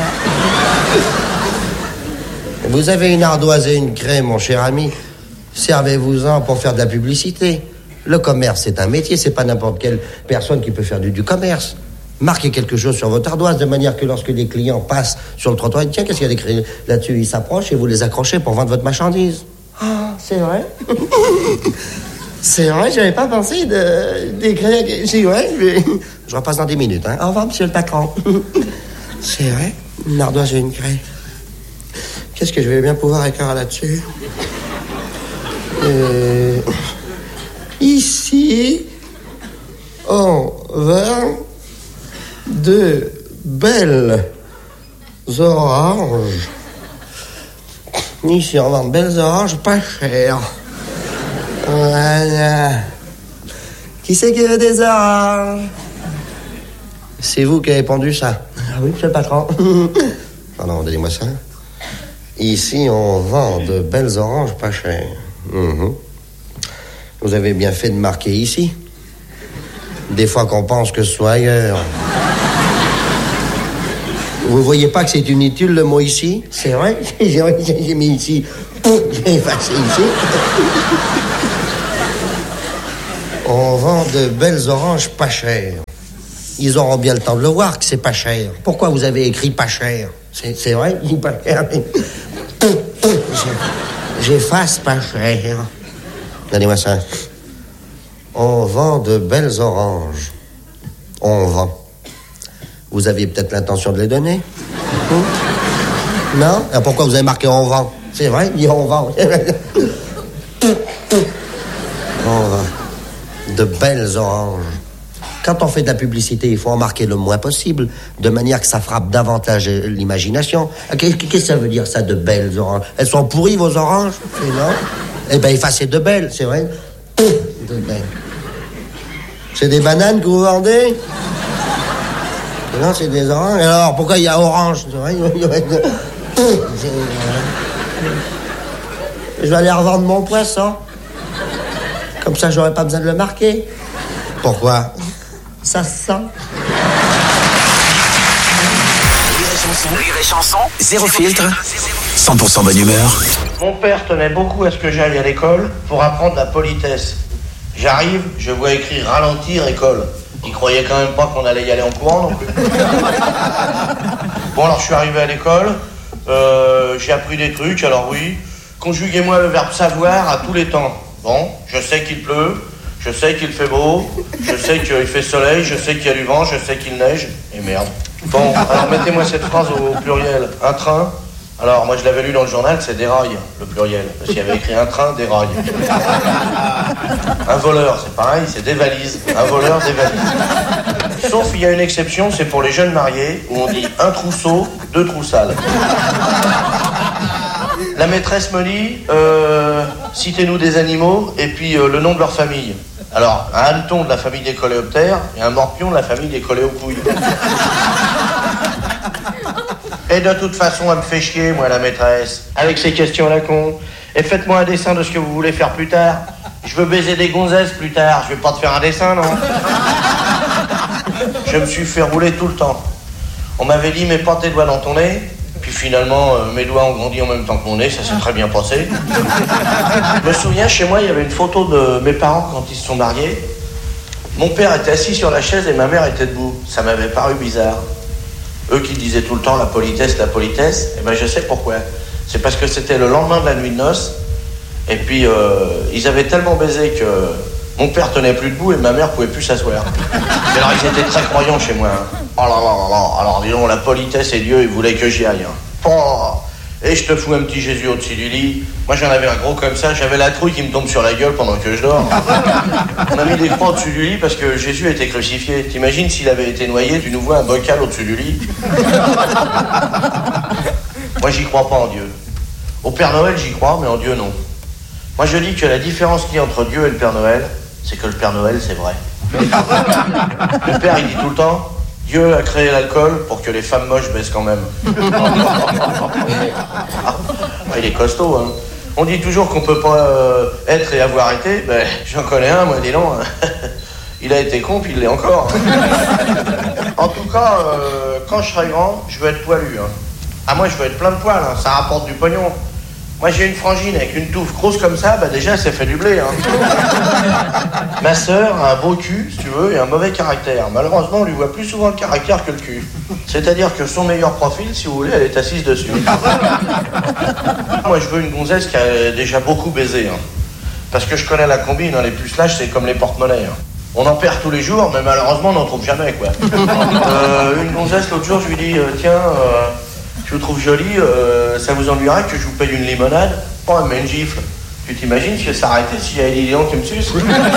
[SPEAKER 3] Vous avez une ardoise et une craie, mon cher ami. Servez-vous-en pour faire de la publicité. Le commerce, c'est un métier, c'est pas n'importe quelle personne qui peut faire du commerce. Marquez quelque chose sur votre ardoise de manière que lorsque des clients passent sur le trottoir, tiens, qu'est-ce qu'il y a écrit là-dessus? Ils s'approchent et vous les accrochez pour vendre votre marchandise.
[SPEAKER 1] Ah, c'est vrai? C'est vrai, j'avais pas pensé d'écrire...
[SPEAKER 3] Je repasse dans 10 minutes, hein.
[SPEAKER 1] Au revoir, monsieur le patron. C'est vrai, une ardoise et une craie. Qu'est-ce que je vais bien pouvoir écrire là-dessus? Ici, on vend de belles oranges. Ici, on vend de belles oranges pas chères. Voilà. Qui c'est qui veut des oranges?
[SPEAKER 3] C'est vous qui avez pondu ça?
[SPEAKER 1] Ah oui, monsieur le patron.
[SPEAKER 3] Pardon, donnez-moi ça. Ici, on vend de belles oranges pas chères. Vous avez bien fait de marquer ici. Des fois qu'on pense que ce soit ailleurs.
[SPEAKER 1] Vous voyez pas que c'est inutile le mot ici? C'est vrai? J'ai mis ici. J'ai effacé ici. On vend de belles oranges pas chères. Ils auront bien le temps de le voir que c'est pas cher. Pourquoi vous avez écrit pas cher? C'est vrai? Pas cher. J'efface pas cher. Donnez-moi ça. On vend de belles oranges. On vend. Vous aviez peut-être l'intention de les donner? Non? Alors pourquoi vous avez marqué on vend? C'est vrai? Il dit on vend. On vend. De belles oranges. Quand on fait de la publicité, il faut en marquer le moins possible, de manière que ça frappe davantage l'imagination. Qu'est-ce que ça veut dire, ça, de belles oranges? Elles sont pourries, vos oranges? Non? Eh bien, effacez de belles, c'est vrai? De belles. C'est des bananes que vous vendez? Non, c'est des oranges. Alors, pourquoi il y a orange? C'est vrai? Je vais aller revendre mon poisson. Comme ça, j'aurais pas besoin de le marquer. Pourquoi? Ça se sent.
[SPEAKER 2] Rire et chanson, zéro filtre, 100% bonne humeur.
[SPEAKER 4] Mon père tenait beaucoup à ce que j'aille à l'école pour apprendre la politesse. J'arrive, je vois écrit ralentir école. Il croyait quand même pas qu'on allait y aller en courant non plus. Bon, alors je suis arrivé à l'école, j'ai appris des trucs, alors oui. Conjuguez-moi le verbe savoir à tous les temps. Bon, je sais qu'il pleut, je sais qu'il fait beau, je sais qu'il fait soleil, je sais qu'il y a du vent, je sais qu'il neige, et merde. Bon, alors mettez-moi cette phrase au pluriel. Un train. Alors, moi je l'avais lu dans le journal, c'est déraille, le pluriel. Parce qu'il y avait écrit un train, déraille. Un voleur, c'est pareil, c'est des valises. Un voleur, des valises. Sauf il y a une exception, c'est pour les jeunes mariés, où on dit un trousseau, deux troussales. La maîtresse me dit, citez-nous des animaux, et puis le nom de leur famille. Alors, un hanneton de la famille des coléoptères, et un morpion de la famille des coléopouilles. Et de toute façon, elle me fait chier, moi, la maîtresse, avec ses questions à la con. Et faites-moi un dessin de ce que vous voulez faire plus tard. Je veux baiser des gonzesses plus tard, je vais pas te faire un dessin, non? Je me suis fait rouler tout le temps. On m'avait dit, mets pas tes doigts dans ton nez. Puis finalement, mes doigts ont grandi en même temps que mon nez, ça s'est très bien passé. Je me souviens, chez moi, il y avait une photo de mes parents quand ils se sont mariés. Mon père était assis sur la chaise et ma mère était debout. Ça m'avait paru bizarre. Eux qui disaient tout le temps la politesse, eh ben je sais pourquoi. C'est parce que c'était le lendemain de la nuit de noces. Et puis, ils avaient tellement baisé que mon père tenait plus debout et ma mère pouvait plus s'asseoir. Mais alors, ils étaient très croyants chez moi. Hein. Oh là là là là. Alors, disons, la politesse et Dieu, ils voulaient que j'y aille. Hein. Oh. Et je te fous un petit Jésus au-dessus du lit. Moi, j'en avais un gros comme ça. J'avais la trouille qui me tombe sur la gueule pendant que je dors. On a mis des croix au-dessus du lit parce que Jésus a été crucifié. T'imagines s'il avait été noyé, tu nous vois un bocal au-dessus du lit. Moi, j'y crois pas en Dieu. Au Père Noël, j'y crois, mais en Dieu, non. Moi, je dis que la différence qu'il y a entre Dieu et le Père Noël, c'est que le Père Noël, c'est vrai. Le Père, il dit tout le temps, Dieu a créé l'alcool pour que les femmes moches baissent quand même. Il est costaud, hein. On dit toujours qu'on peut pas être et avoir été. Ben, j'en connais un, moi, dis donc. Il a été con, puis il l'est encore. En tout cas, quand je serai grand, je veux être poilu. Hein. Ah, moi, je veux être plein de poils, hein. Ça rapporte du pognon. Moi, j'ai une frangine avec une touffe grosse comme ça, bah déjà, ça fait du blé. Hein. Ma sœur a un beau cul, si tu veux, et un mauvais caractère. Malheureusement, on lui voit plus souvent le caractère que le cul. C'est-à-dire que son meilleur profil, si vous voulez, elle est assise dessus. Moi, je veux une gonzesse qui a déjà beaucoup baisé. Hein. Parce que je connais la combine, hein. Les pucelages, c'est comme les porte-monnaies. Hein. On en perd tous les jours, mais malheureusement, on n'en trouve jamais, quoi. Une gonzesse, l'autre jour, je lui dis, tiens... je vous trouve jolie, ça vous ennuierait que je vous paye une limonade? Oh, elle met une gifle. Tu t'imagines si elle s'arrêtait, s'il y a des lions qui me sucent?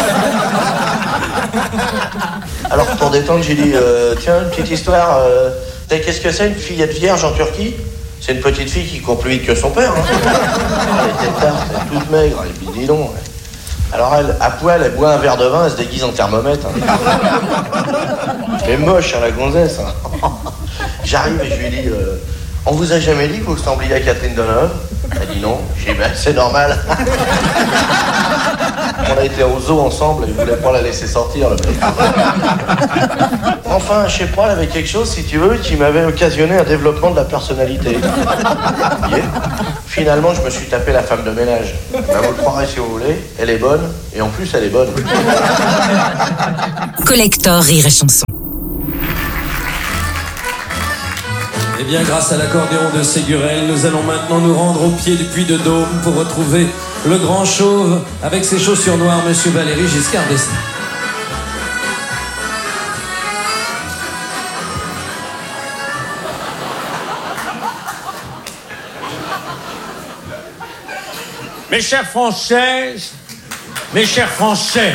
[SPEAKER 4] Alors pour détendre, j'ai dit, tiens, une petite histoire, qu'est-ce que c'est une fillette vierge en Turquie? C'est une petite fille qui court plus vite que son père. Hein. Elle était tarte, elle est toute maigre, et puis dis donc. Alors elle, à poil, elle boit un verre de vin, elle se déguise en thermomètre. Hein. Elle est moche, hein, la gonzesse. Hein. J'arrive et je lui dis... on vous a jamais dit que vous ressembliez à Catherine Deneuve? Elle dit non. J'ai dit ben c'est normal. On a été au zoo ensemble et il voulait pas la laisser sortir le mec. Enfin enfin, je sais pas, il avait quelque chose, si tu veux, qui m'avait occasionné un développement de la personnalité. Yeah. Finalement, je me suis tapé la femme de ménage. Ben, vous le croirez si vous voulez, elle est bonne, et en plus, elle est bonne.
[SPEAKER 6] Collector Rire et Chanson.
[SPEAKER 14] Eh bien, grâce à l'accordéon de Ségurel, nous allons maintenant nous rendre au pied du Puy de Dôme pour retrouver le grand chauve avec ses chaussures noires, Monsieur Valéry Giscard d'Estaing.
[SPEAKER 15] Mes chères Françaises, mes chers Français,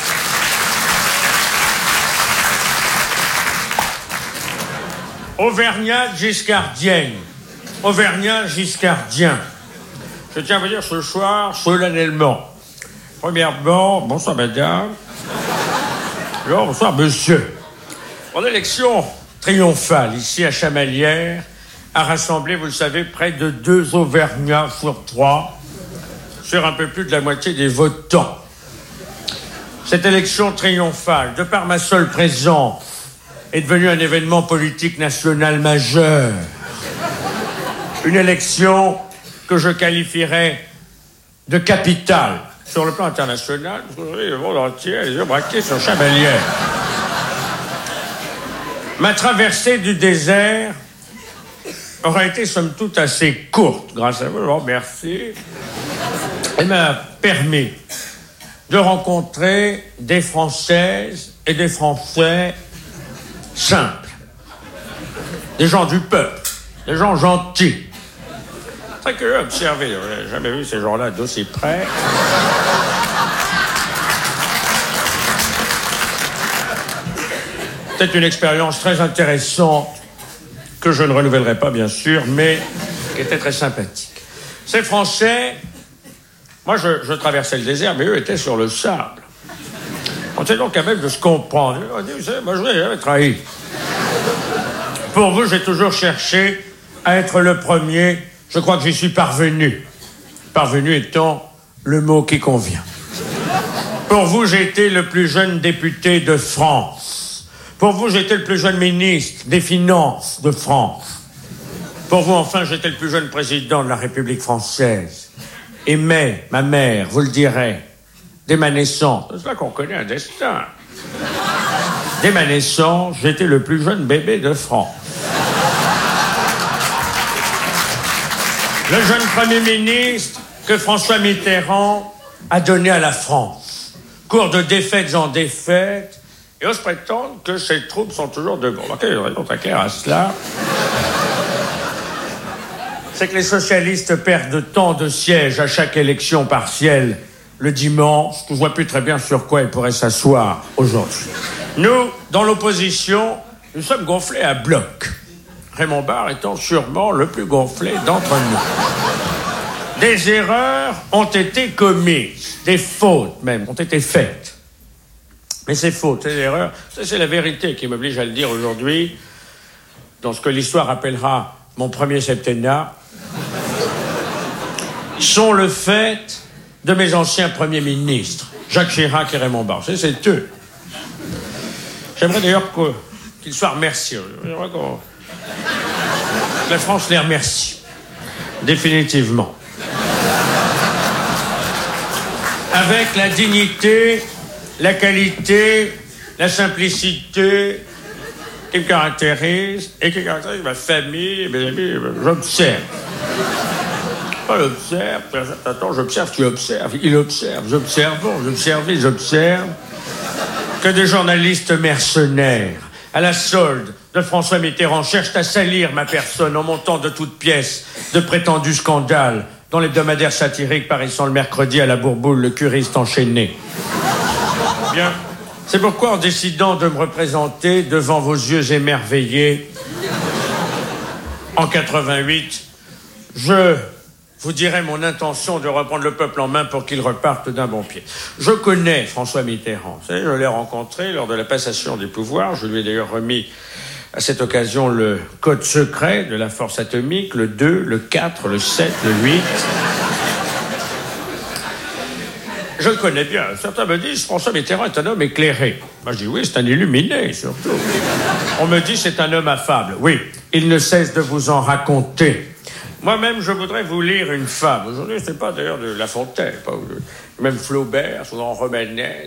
[SPEAKER 15] Auvergnat Giscardienne, Auvergnat Giscardien. Je tiens à vous dire ce soir, solennellement. Premièrement, bonsoir madame. Alors, bonsoir monsieur. Mon élection triomphale, ici à Chamalières, a rassemblé, vous le savez, près de 2 Auvergnats sur 3, sur un peu plus de la moitié des votants. Cette élection triomphale, de par ma seule présence, est devenue un événement politique national majeur. Une élection que je qualifierais de capitale sur le plan international, parce qu'aujourd'hui, le monde entier a les yeux braqués sur Chamalières. Ma traversée du désert aura été somme toute assez courte, grâce à vous, je vous remercie. Elle m'a permis de rencontrer des Françaises et des Français simples, des gens du peuple, des gens gentils. Très curieux à observer, je n'ai jamais vu ces gens-là d'aussi près. C'est une expérience très intéressante que je ne renouvellerai pas, bien sûr, mais qui était très sympathique. Ces Français, moi je traversais le désert, mais eux étaient sur le sable. On sait donc quand même de se comprendre. On dit, vous savez, moi je ne vous ai jamais trahi. Pour vous, j'ai toujours cherché à être le premier. Je crois que j'y suis parvenu. Parvenu étant le mot qui convient. Pour vous, j'ai été le plus jeune député de France. Pour vous, j'étais le plus jeune ministre des Finances de France. Pour vous, enfin, j'étais le plus jeune président de la République française. Et mais, ma mère, vous le direz, dès ma naissance, c'est là qu'on connaît un destin. Dès ma naissance, j'étais le plus jeune bébé de France. Le jeune Premier ministre que François Mitterrand a donné à la France. Cours de défaites en défaites, et ose prétendre que ses troupes sont toujours debout. Quelle raison très claire à cela? C'est que les socialistes perdent tant de sièges à chaque élection partielle le dimanche, je ne vois plus très bien sur quoi ils pourraient s'asseoir aujourd'hui. Nous, dans l'opposition, nous sommes gonflés à bloc. Raymond Barre étant sûrement le plus gonflé d'entre nous. Des erreurs ont été commises, des fautes même ont été faites. Mais ces fautes, ces erreurs, c'est la vérité qui m'oblige à le dire aujourd'hui, dans ce que l'histoire appellera mon premier septennat, sont le fait de mes anciens premiers ministres, Jacques Chirac et Raymond Barre. C'est eux. J'aimerais d'ailleurs qu'ils soient remerciés. J'aimerais que la France les remercie. Définitivement. Avec la dignité, la qualité, la simplicité qui me caractérise et qui caractérise ma famille, mes amis, j'observe. Pas l'observe, attends, j'observe, tu observes, il observe, j'observe que des journalistes mercenaires, à la solde de François Mitterrand, cherchent à salir ma personne en montant de toutes pièces de prétendus scandales dans l'hebdomadaire satirique paraissant le mercredi à la Bourboule, le curiste enchaîné. Bien, c'est pourquoi en décidant de me représenter devant vos yeux émerveillés, en 88, je vous dirai mon intention de reprendre le peuple en main pour qu'il reparte d'un bon pied. Je connais François Mitterrand. Vous savez, je l'ai rencontré lors de la passation des pouvoirs. Je lui ai d'ailleurs remis à cette occasion le code secret de la force atomique, le 2, le 4, le 7, le 8. Je le connais bien. Certains me disent François Mitterrand est un homme éclairé. Moi, je dis oui, c'est un illuminé, surtout. On me dit c'est un homme affable. Oui, il ne cesse de vous en raconter. Moi-même, je voudrais vous lire une fable. Aujourd'hui, c'est pas d'ailleurs de La Fontaine, pas même Flaubert, souvent Romanet,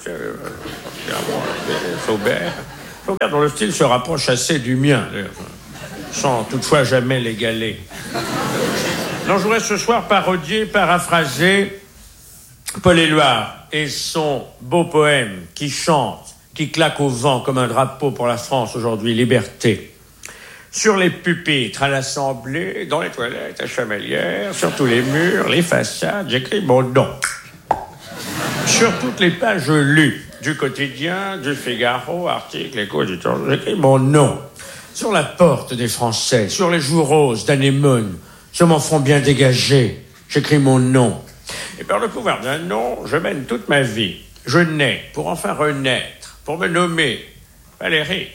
[SPEAKER 15] Flaubert, dont le style se rapproche assez du mien, d'ailleurs, sans toutefois jamais l'égaler. Non, je voudrais ce soir parodier, paraphraser Paul Éluard et son beau poème qui chante, qui claque au vent comme un drapeau pour la France aujourd'hui, Liberté. Sur les pupitres, à l'Assemblée, dans les toilettes, à Chamalières, sur tous les murs, les façades, j'écris mon nom. Sur toutes les pages lues du quotidien, du Figaro, articles, Écho, j'écris mon nom. Sur la porte des Français, sur les joues roses d'Anémone, sur mon front bien dégagé, j'écris mon nom. Et par le pouvoir d'un nom, je mène toute ma vie. Je nais pour enfin renaître, pour me nommer Valérie.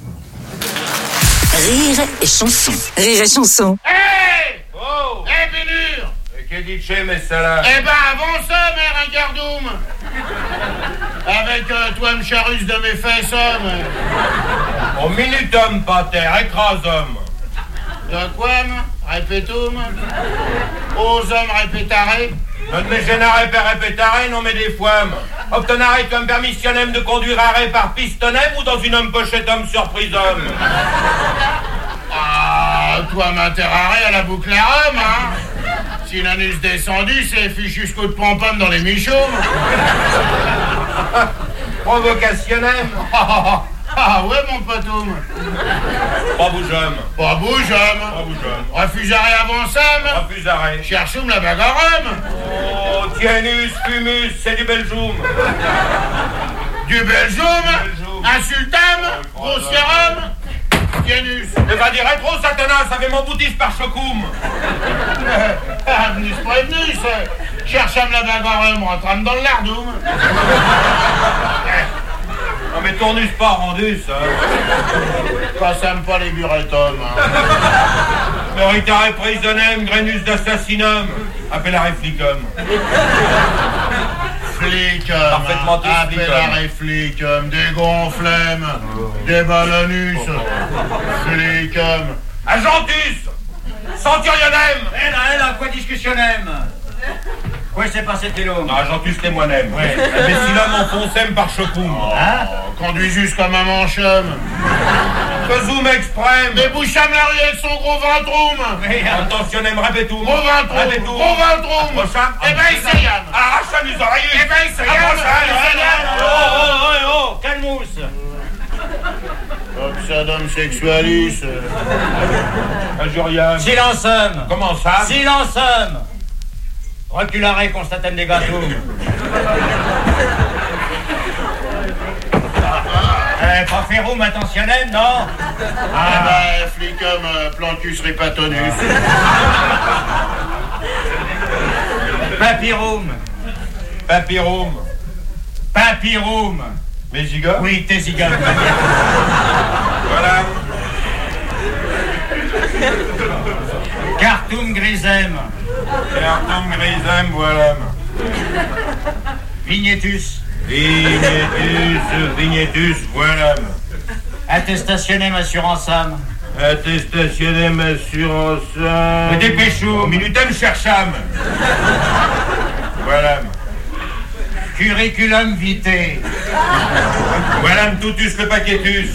[SPEAKER 6] Rire et chanson. Rire et chanson.
[SPEAKER 16] Hé! Oh! Hé, Bénure!
[SPEAKER 17] Che dice, messala?
[SPEAKER 16] Eh ben, avant ça, mère, un gardoum! Avec toi, me charrus de mes fesses, homme!
[SPEAKER 17] Au minutum, pater, écrase homme!
[SPEAKER 16] De quoi, répétum? Aux hommes répétarés?
[SPEAKER 17] Non me génare per répétare, non mais des fois. Obtenare comme permissionnem de conduire arrêt par pistonnem ou dans une homme pochette homme surprise homme?
[SPEAKER 16] Ah, toi m'interraré à la boucle à homme, hein? Si l'anus descendu, c'est fichu jusqu'au de pompom dans les michaumes.
[SPEAKER 17] Provocationnem.
[SPEAKER 16] Ah ouais, mon potoum.
[SPEAKER 17] Pas bougeum.
[SPEAKER 16] Pas bougeum.
[SPEAKER 17] Pas bougeum.
[SPEAKER 16] Refusaré avant ça,
[SPEAKER 17] Refusaré.
[SPEAKER 16] Cherchoum la bagarre.
[SPEAKER 17] Oh, tienus, fumus, c'est du Belgium.
[SPEAKER 16] Du Belgium? Insultam? Grossierum? Tienus.
[SPEAKER 17] Ne va dire rétro, Satanas, avec mon boutis par chocoum.
[SPEAKER 16] Venus prévenus, chercham la bagarre, rentrame dans le lardoum.
[SPEAKER 17] Non mais tournus pas rendu ça.
[SPEAKER 16] Passam pas les buretums.
[SPEAKER 17] Meritare prisonnem, grenus d'assassinum. Appellare flicum.
[SPEAKER 16] Flicum.
[SPEAKER 17] Parfaitement
[SPEAKER 16] Appellare flicum. Des gonflemmes. Des ballonus. Flicum.
[SPEAKER 17] Agentus. Centurionem.
[SPEAKER 16] Elle, quoi discussionnem? Quoi s'est passé, Télo?
[SPEAKER 17] Agentus les moi-même.
[SPEAKER 16] Ouais.
[SPEAKER 17] Imbécilum enfoncem par chocoum.
[SPEAKER 16] Hein? Conduis juste comme un manchum.
[SPEAKER 17] Faisum exprem.
[SPEAKER 16] Déboucham la rue avec son gros ventroum.
[SPEAKER 17] Intentionnem répétum.
[SPEAKER 16] Gros ventroum. Gros ventroum.
[SPEAKER 17] Approcham.
[SPEAKER 16] Eh ben, essayam.
[SPEAKER 17] Arracham les oreilles.
[SPEAKER 16] Eh ben, essayam.
[SPEAKER 17] Oh,
[SPEAKER 16] calmousse. Obsadum sexualis.
[SPEAKER 17] Injuriam.
[SPEAKER 16] Silence homme.
[SPEAKER 17] Comment ça?
[SPEAKER 16] Silence homme. Recularé constatem des gâteaux. Pas ferrum attentionnem, non? Ah bah, flicum plantus ripatonus. Papyrum.
[SPEAKER 17] Papyrum.
[SPEAKER 16] Papyrum.
[SPEAKER 17] Mes zigotes?
[SPEAKER 16] Oui, tes zigotes.
[SPEAKER 17] Voilà.
[SPEAKER 16] Cartum grisem.
[SPEAKER 17] Cartum grisem, voilà.
[SPEAKER 16] Vignetus.
[SPEAKER 17] Vignetus, voilà.
[SPEAKER 16] Attestationnem assuranceam.
[SPEAKER 17] Attestationnem assuranceam.
[SPEAKER 16] Dépêchou.
[SPEAKER 17] Minutem chercham. Voilà.
[SPEAKER 16] Curriculum vitae.
[SPEAKER 17] Voilà tutus le paquetus.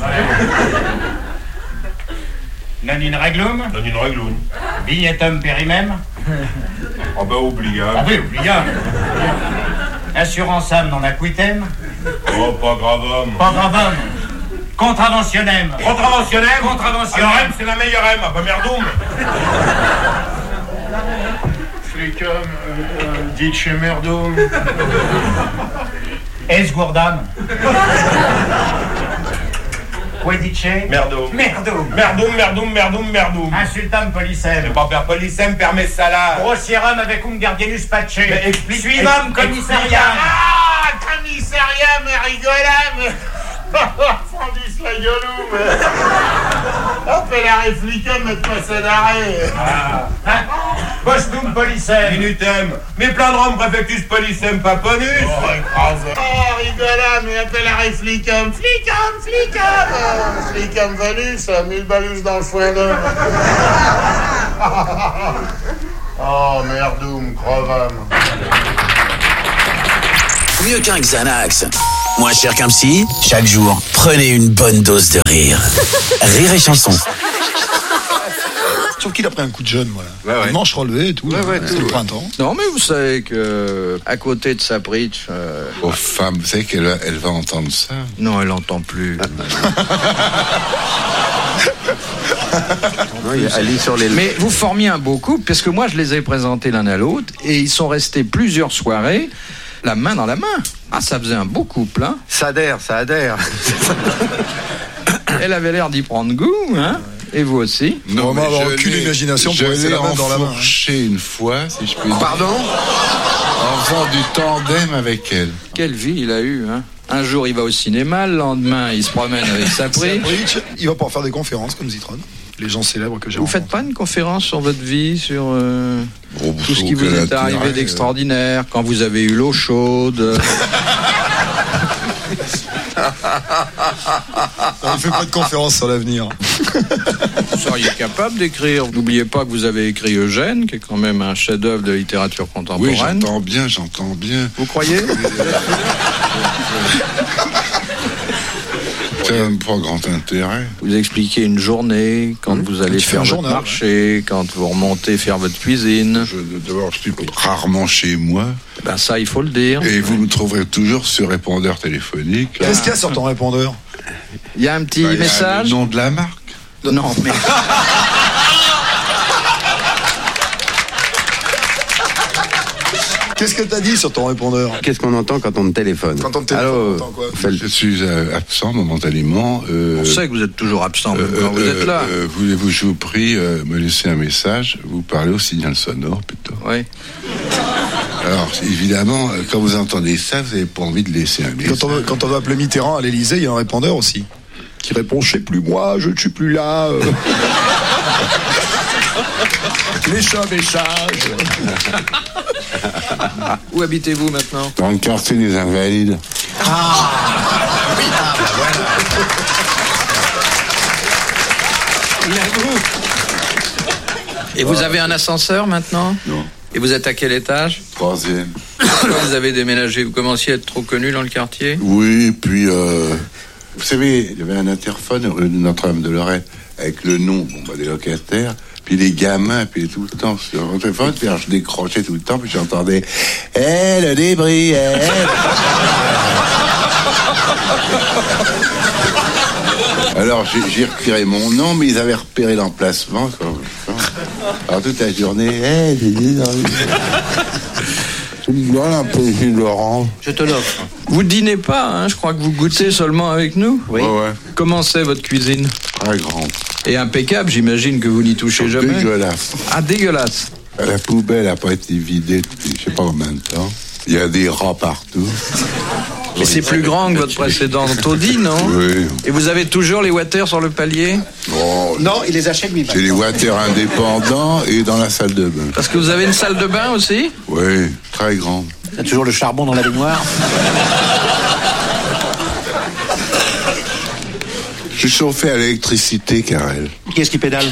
[SPEAKER 16] Non in reglum.
[SPEAKER 17] Non in reglum.
[SPEAKER 16] Vignetum perimem.
[SPEAKER 17] Oh bah oubliable.
[SPEAKER 16] Ah oui, oubliable. Assuranceam non acquitem.
[SPEAKER 17] Oh, pas gravum.
[SPEAKER 16] Pas gravum. Contraventionnem.
[SPEAKER 17] Contraventionnem.
[SPEAKER 16] Contraventionnem.
[SPEAKER 17] Alors M, c'est la meilleure M, pas merdoum.
[SPEAKER 16] Flicum, dites chez merdoum. Esgourdam. Quedice.
[SPEAKER 17] Merdum.
[SPEAKER 16] Merdum.
[SPEAKER 17] Merdum.
[SPEAKER 16] Insultam policem.
[SPEAKER 17] C'est pas per policem, per messala.
[SPEAKER 16] Grossierum avec gardienus pace.
[SPEAKER 17] Mais explique.
[SPEAKER 16] Suivam commissariam. Ah, commissariam, rigolam. Fondis la gueuloum. Appellare flicum, mettre pas ça d'arrêt.
[SPEAKER 17] Postum policem.
[SPEAKER 16] Minutem.
[SPEAKER 17] Mais plandrom prefectus policem paponus.
[SPEAKER 16] Oh, rigolade, mais appelle flicum. Flicum valus, 1000 balus dans le foin d'homme. Oh, merdoum, crevam.
[SPEAKER 2] Mieux qu'un Xanax. Moins cher qu'un psy. Chaque jour, prenez une bonne dose de rire. Rire et chanson.
[SPEAKER 18] Sauf qu'il a pris un coup de jeune, voilà. Ouais. Manche relevée et tout. C'est le printemps.
[SPEAKER 7] Non, mais vous savez que à côté de sa bridge...
[SPEAKER 19] Aux femmes, vous savez qu'elle va entendre ça?
[SPEAKER 7] Non, elle n'entend plus. Mais vous formiez un beau couple, parce que moi je les ai présentés l'un à l'autre, et ils sont restés plusieurs soirées, la main dans la main. Ah, ça faisait un beau couple, hein.
[SPEAKER 10] Ça adhère.
[SPEAKER 7] Elle avait l'air d'y prendre goût, hein. Et vous aussi?
[SPEAKER 18] Non, mais avoir aucune imagination pour laisser la main dans la main.
[SPEAKER 19] Je l'ai enfourché une fois, si je puis dire.
[SPEAKER 10] Pardon?
[SPEAKER 19] En faisant du tandem avec elle.
[SPEAKER 7] Quelle vie il a eu, hein. Un jour, il va au cinéma, le lendemain, il se promène avec sa bridge.
[SPEAKER 18] Il va pouvoir faire des conférences comme Zitron. Les gens célèbres que j'ai
[SPEAKER 7] rencontrés. Vous faites pas une conférence sur votre vie, sur tout ce qui vous est arrivé d'extraordinaire, quand vous avez eu l'eau chaude?
[SPEAKER 18] On ne fait pas de conférence sur l'avenir.
[SPEAKER 7] Vous seriez capable d'écrire. N'oubliez pas que vous avez écrit Eugène, qui est quand même un chef-d'œuvre de littérature contemporaine.
[SPEAKER 19] Oui, j'entends bien.
[SPEAKER 7] Vous croyez?
[SPEAKER 19] Ça n'a pas grand intérêt.
[SPEAKER 7] Vous expliquez une journée, quand vous allez faire votre marché, quand vous remontez faire votre cuisine.
[SPEAKER 19] D'abord, je suis rarement chez moi.
[SPEAKER 7] Ben ça, il faut le dire.
[SPEAKER 19] Et vous me trouverez toujours sur répondeur téléphonique.
[SPEAKER 18] Qu'est-ce qu'il y a sur ton répondeur?
[SPEAKER 7] Il y a un petit message.
[SPEAKER 19] Le nom de la marque.
[SPEAKER 7] Non, mais...
[SPEAKER 18] Qu'est-ce que t'as dit sur ton répondeur?
[SPEAKER 10] Qu'est-ce qu'on entend quand on te téléphone?
[SPEAKER 18] Quand on te téléphone, on entend quoi?
[SPEAKER 19] Je suis absent momentanément.
[SPEAKER 7] On sait que vous êtes toujours absent quand vous êtes là.
[SPEAKER 19] Voulez-vous, je vous prie, me laisser un message? Vous parlez au signal sonore, plutôt.
[SPEAKER 7] Oui.
[SPEAKER 19] Alors, évidemment, quand vous entendez ça, vous n'avez pas envie de laisser un message.
[SPEAKER 18] Quand on veut appeler Mitterrand à l'Élysée, il y a un répondeur aussi. Qui répond, je sais plus moi, je ne suis plus là. Message.
[SPEAKER 7] Où habitez-vous maintenant?
[SPEAKER 19] Dans le quartier des Invalides.
[SPEAKER 7] Ah oui, voilà. Et vous avez un ascenseur maintenant?
[SPEAKER 19] Non.
[SPEAKER 7] Et vous êtes à quel étage?
[SPEAKER 19] 3e.
[SPEAKER 7] Pourquoi vous avez déménagé? Vous commenciez à être trop connu dans le quartier?
[SPEAKER 19] Oui, puis vous savez, il y avait un interphone rue de Notre-Dame-de-Lorette avec le nom des locataires. Puis les gamins, puis tout le temps sur le téléphone, puis alors je décrochais tout le temps, puis j'entendais « le débris, Alors j'ai retiré mon nom, mais ils avaient repéré l'emplacement. Alors toute la journée, voilà un peu Laurent.
[SPEAKER 7] Je te l'offre. Vous dînez pas, hein? Je crois que vous goûtez seulement avec nous.
[SPEAKER 19] Oui. Ouais.
[SPEAKER 7] Comment c'est votre cuisine?
[SPEAKER 19] Très grande.
[SPEAKER 7] Et impeccable, j'imagine que vous n'y touchez jamais.
[SPEAKER 19] Dégueulasse.
[SPEAKER 7] Ah, dégueulasse.
[SPEAKER 19] La poubelle n'a pas été vidée depuis je sais pas combien de temps. Il y a des rats partout.
[SPEAKER 7] Mais c'est plus grand que votre précédent taudis, non?
[SPEAKER 19] Oui.
[SPEAKER 7] Et vous avez toujours les water sur le palier?
[SPEAKER 19] Bon,
[SPEAKER 10] non, il les achète lui-même.
[SPEAKER 19] J'ai les water indépendants et dans la salle de bain.
[SPEAKER 7] Parce que vous avez une salle de bain aussi?
[SPEAKER 19] Oui, très grande.
[SPEAKER 10] Il y a toujours le charbon dans la baignoire?
[SPEAKER 19] Je suis chauffé à l'électricité, Karel.
[SPEAKER 10] Qui est-ce qui pédale?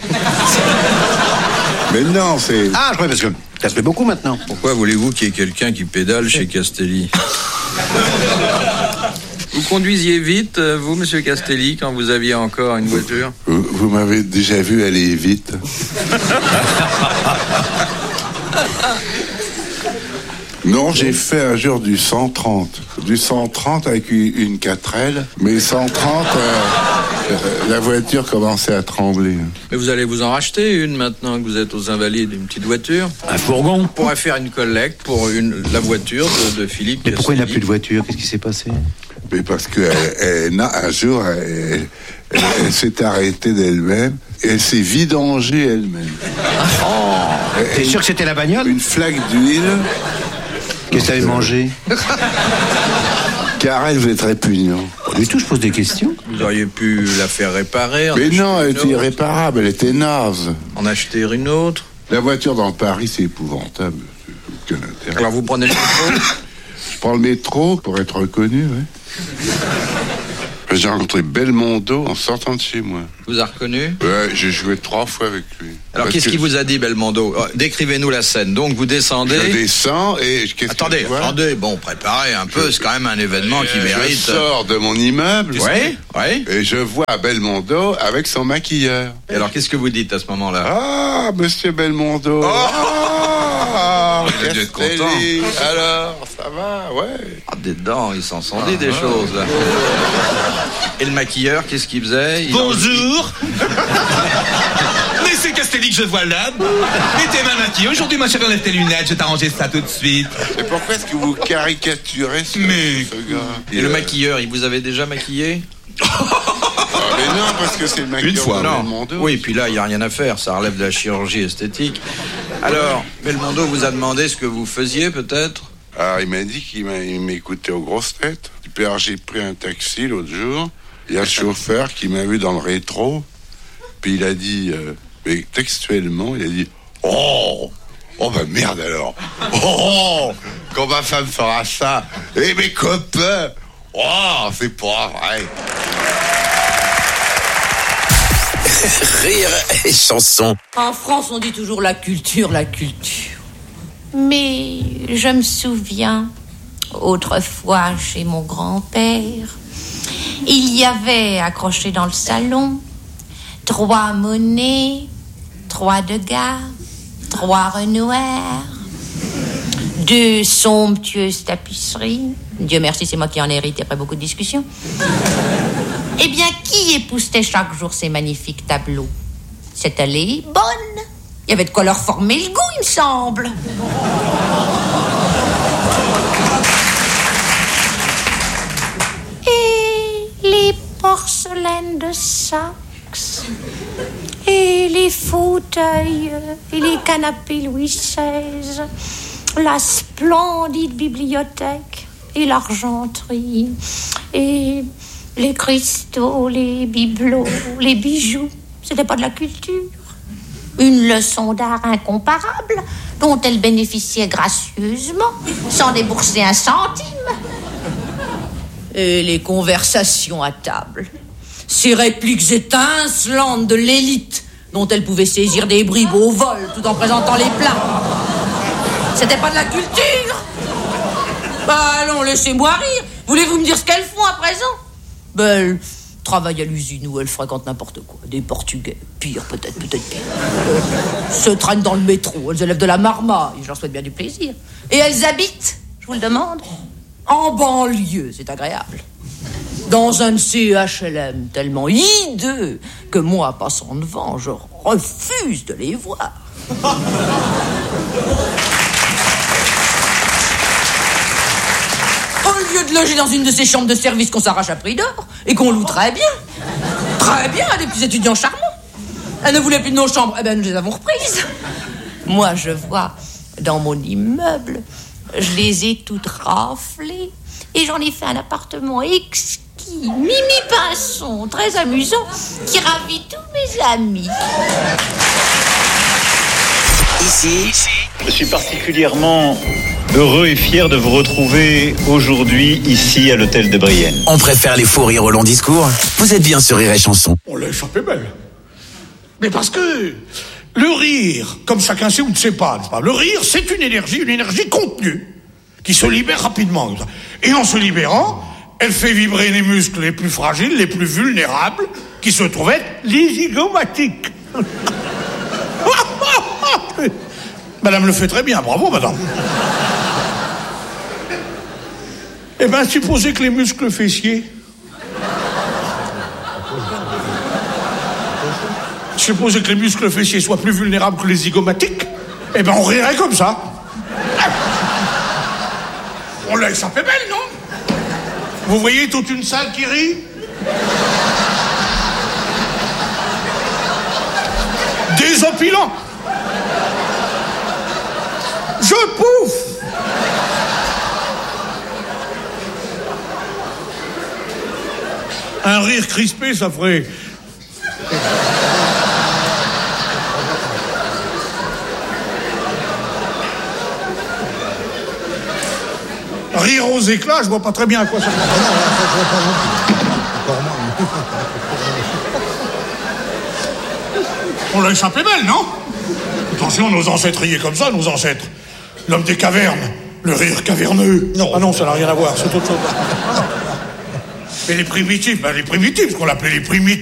[SPEAKER 19] Mais non, c'est...
[SPEAKER 10] Ah, je crois parce que ça se fait beaucoup maintenant.
[SPEAKER 7] Pourquoi voulez-vous qu'il y ait quelqu'un qui pédale chez Castelli? Vous conduisiez vite, vous, monsieur Castelli, quand vous aviez encore une voiture?
[SPEAKER 19] Vous m'avez déjà vu aller vite. Non, j'ai fait un jour du 130. Du 130 avec une 4L. Mais 130, la voiture commençait à trembler.
[SPEAKER 7] Mais vous allez vous en racheter une maintenant que vous êtes aux Invalides, une petite voiture?
[SPEAKER 10] Un fourgon?
[SPEAKER 7] On pourrait faire une collecte pour la voiture de Philippe.
[SPEAKER 10] Mais pourquoi il n'a plus de voiture? Qu'est-ce qui s'est passé?
[SPEAKER 19] Mais parce que un jour, elle s'est arrêtée d'elle-même et elle s'est vidangée elle-même.
[SPEAKER 10] Oh, t'es sûr que c'était la bagnole?
[SPEAKER 19] Une flaque d'huile.
[SPEAKER 10] Qu'est-ce que t'avais mangé?
[SPEAKER 19] Karel, vous êtes répugnant.
[SPEAKER 10] Du tout, je pose des questions.
[SPEAKER 7] Vous auriez pu la faire réparer.
[SPEAKER 19] Mais non, elle était irréparable, elle était naze.
[SPEAKER 7] En acheter une autre?
[SPEAKER 19] La voiture dans Paris, c'est épouvantable. C'est aucun intérêt.
[SPEAKER 7] Alors vous prenez le métro?
[SPEAKER 19] Je prends le métro pour être reconnu, oui. J'ai rencontré Belmondo en sortant de chez moi.
[SPEAKER 7] Vous a reconnu?
[SPEAKER 19] Ouais, j'ai joué 3 fois avec lui.
[SPEAKER 7] Alors qu'est-ce qu'il vous a dit, Belmondo? Décrivez-nous la scène. Donc vous descendez.
[SPEAKER 19] Je descends et
[SPEAKER 7] Attendez, bon, préparez un peu, c'est quand même un événement qui mérite.
[SPEAKER 19] Je sors de mon immeuble.
[SPEAKER 7] Oui.
[SPEAKER 19] Et je vois Belmondo avec son maquilleur.
[SPEAKER 7] Et alors qu'est-ce que vous dites à ce moment-là?
[SPEAKER 19] Ah, monsieur Belmondo.
[SPEAKER 7] Vous devez être content.
[SPEAKER 19] Alors, ça va, ouais.
[SPEAKER 7] Ah, dedans, ils s'en sont dit des choses, là. Et le maquilleur, qu'est-ce qu'il faisait?
[SPEAKER 20] Bonjour. Mais c'est Castelli que je vois là. Mais t'es mal maquillé. Aujourd'hui, ma chérie, enlève tes lunettes. Je vais t'arranger ça tout de suite.
[SPEAKER 19] Et pourquoi est-ce que vous caricaturez ce gars?
[SPEAKER 7] Et le maquilleur, il vous avait déjà maquillé?
[SPEAKER 19] Mais non, parce que c'est le maquilleur.
[SPEAKER 7] Une fois,
[SPEAKER 19] de
[SPEAKER 7] non.
[SPEAKER 19] Belmondo.
[SPEAKER 7] Oui, puis là, il n'y a rien à faire. Ça relève de la chirurgie esthétique. Alors, Belmondo vous a demandé ce que vous faisiez, peut-être?
[SPEAKER 19] Alors, il m'a dit qu'il m'écoutait aux grosses têtes. Puis, j'ai pris un taxi l'autre jour. Il y a le chauffeur qui m'a vu dans le rétro. Puis, il a dit, mais textuellement, il a dit, oh bah merde alors. Oh, quand ma femme fera ça. Et mes copains. Oh, c'est pas vrai.
[SPEAKER 2] Rire et chanson.
[SPEAKER 21] En France, on dit toujours la culture. Mais je me souviens, autrefois, chez mon grand-père, il y avait accroché dans le salon 3 monnaies, 3 Degas, 3 Renoir, 2 somptueuses tapisseries. Dieu merci, c'est moi qui en ai hérité après beaucoup de discussions. Eh bien, qui époussetait chaque jour ces magnifiques tableaux? C'était les bonnes. Il y avait de quoi leur former le goût, il me semble. Et les porcelaines de Saxe, et les fauteuils, et les canapés Louis XVI, la splendide bibliothèque, et l'argenterie, et les cristaux, les bibelots, les bijoux. C'était pas de la culture. Une leçon d'art incomparable dont elle bénéficiait gracieusement, sans débourser un centime. Et les conversations à table. Ces répliques étincelantes de l'élite dont elle pouvait saisir des bribes au vol tout en présentant les plats. C'était pas de la culture. Bah allons, laissez-moi rire. Voulez-vous me dire ce qu'elles font à présent? Ben, elles travaillent à l'usine où elles fréquentent n'importe quoi. Des Portugais. Pire, peut-être pire. Se traînent dans le métro. Elles élèvent de la marmaille. Je leur souhaite bien du plaisir. Et elles habitent, je vous le demande, en banlieue. C'est agréable. Dans un de ces HLM tellement hideux que moi, passant devant, je refuse de les voir. Au lieu de loger dans une de ces chambres de service qu'on s'arrache à prix d'or et qu'on loue très bien à des petits étudiants charmants. Elles ne voulaient plus de nos chambres, eh bien nous les avons reprises. Moi je vois dans mon immeuble, je les ai toutes raflées et j'en ai fait un appartement exquis, Mimi Pinson, très amusant, qui ravit tous mes amis.
[SPEAKER 2] Ici,
[SPEAKER 22] je suis particulièrement heureux et fier de vous retrouver aujourd'hui ici à l'hôtel de Brienne.
[SPEAKER 2] On préfère les faux rires au long discours. Vous êtes bien sur Rire et Chanson.
[SPEAKER 23] On l'a échappé belle. Mais parce que le rire, comme chacun sait ou ne sait pas, n'est-ce pas, le rire, c'est une énergie contenue, qui se libère rapidement. Et en se libérant, elle fait vibrer les muscles les plus fragiles, les plus vulnérables, qui se trouvent être les zygomatiques. Madame le fait très bien, bravo madame. Eh bien, supposez que les muscles fessiers... Supposez que les muscles fessiers soient plus vulnérables que les zygomatiques, eh bien, on rirait comme ça. On l'a échappé belle, non? Vous voyez toute une salle qui rit? Désopilant. Je pouffe. Un rire crispé, ça ferait... Rire aux éclats, je vois pas très bien à quoi ça sert. On l'a échappé belle, non? Attention, nos ancêtres riaient comme ça, nos ancêtres. L'homme des cavernes, le rire caverneux. Non. Ah non, ça n'a rien à voir, c'est autre chose. Mais les primitifs, ce qu'on appelait les primitifs.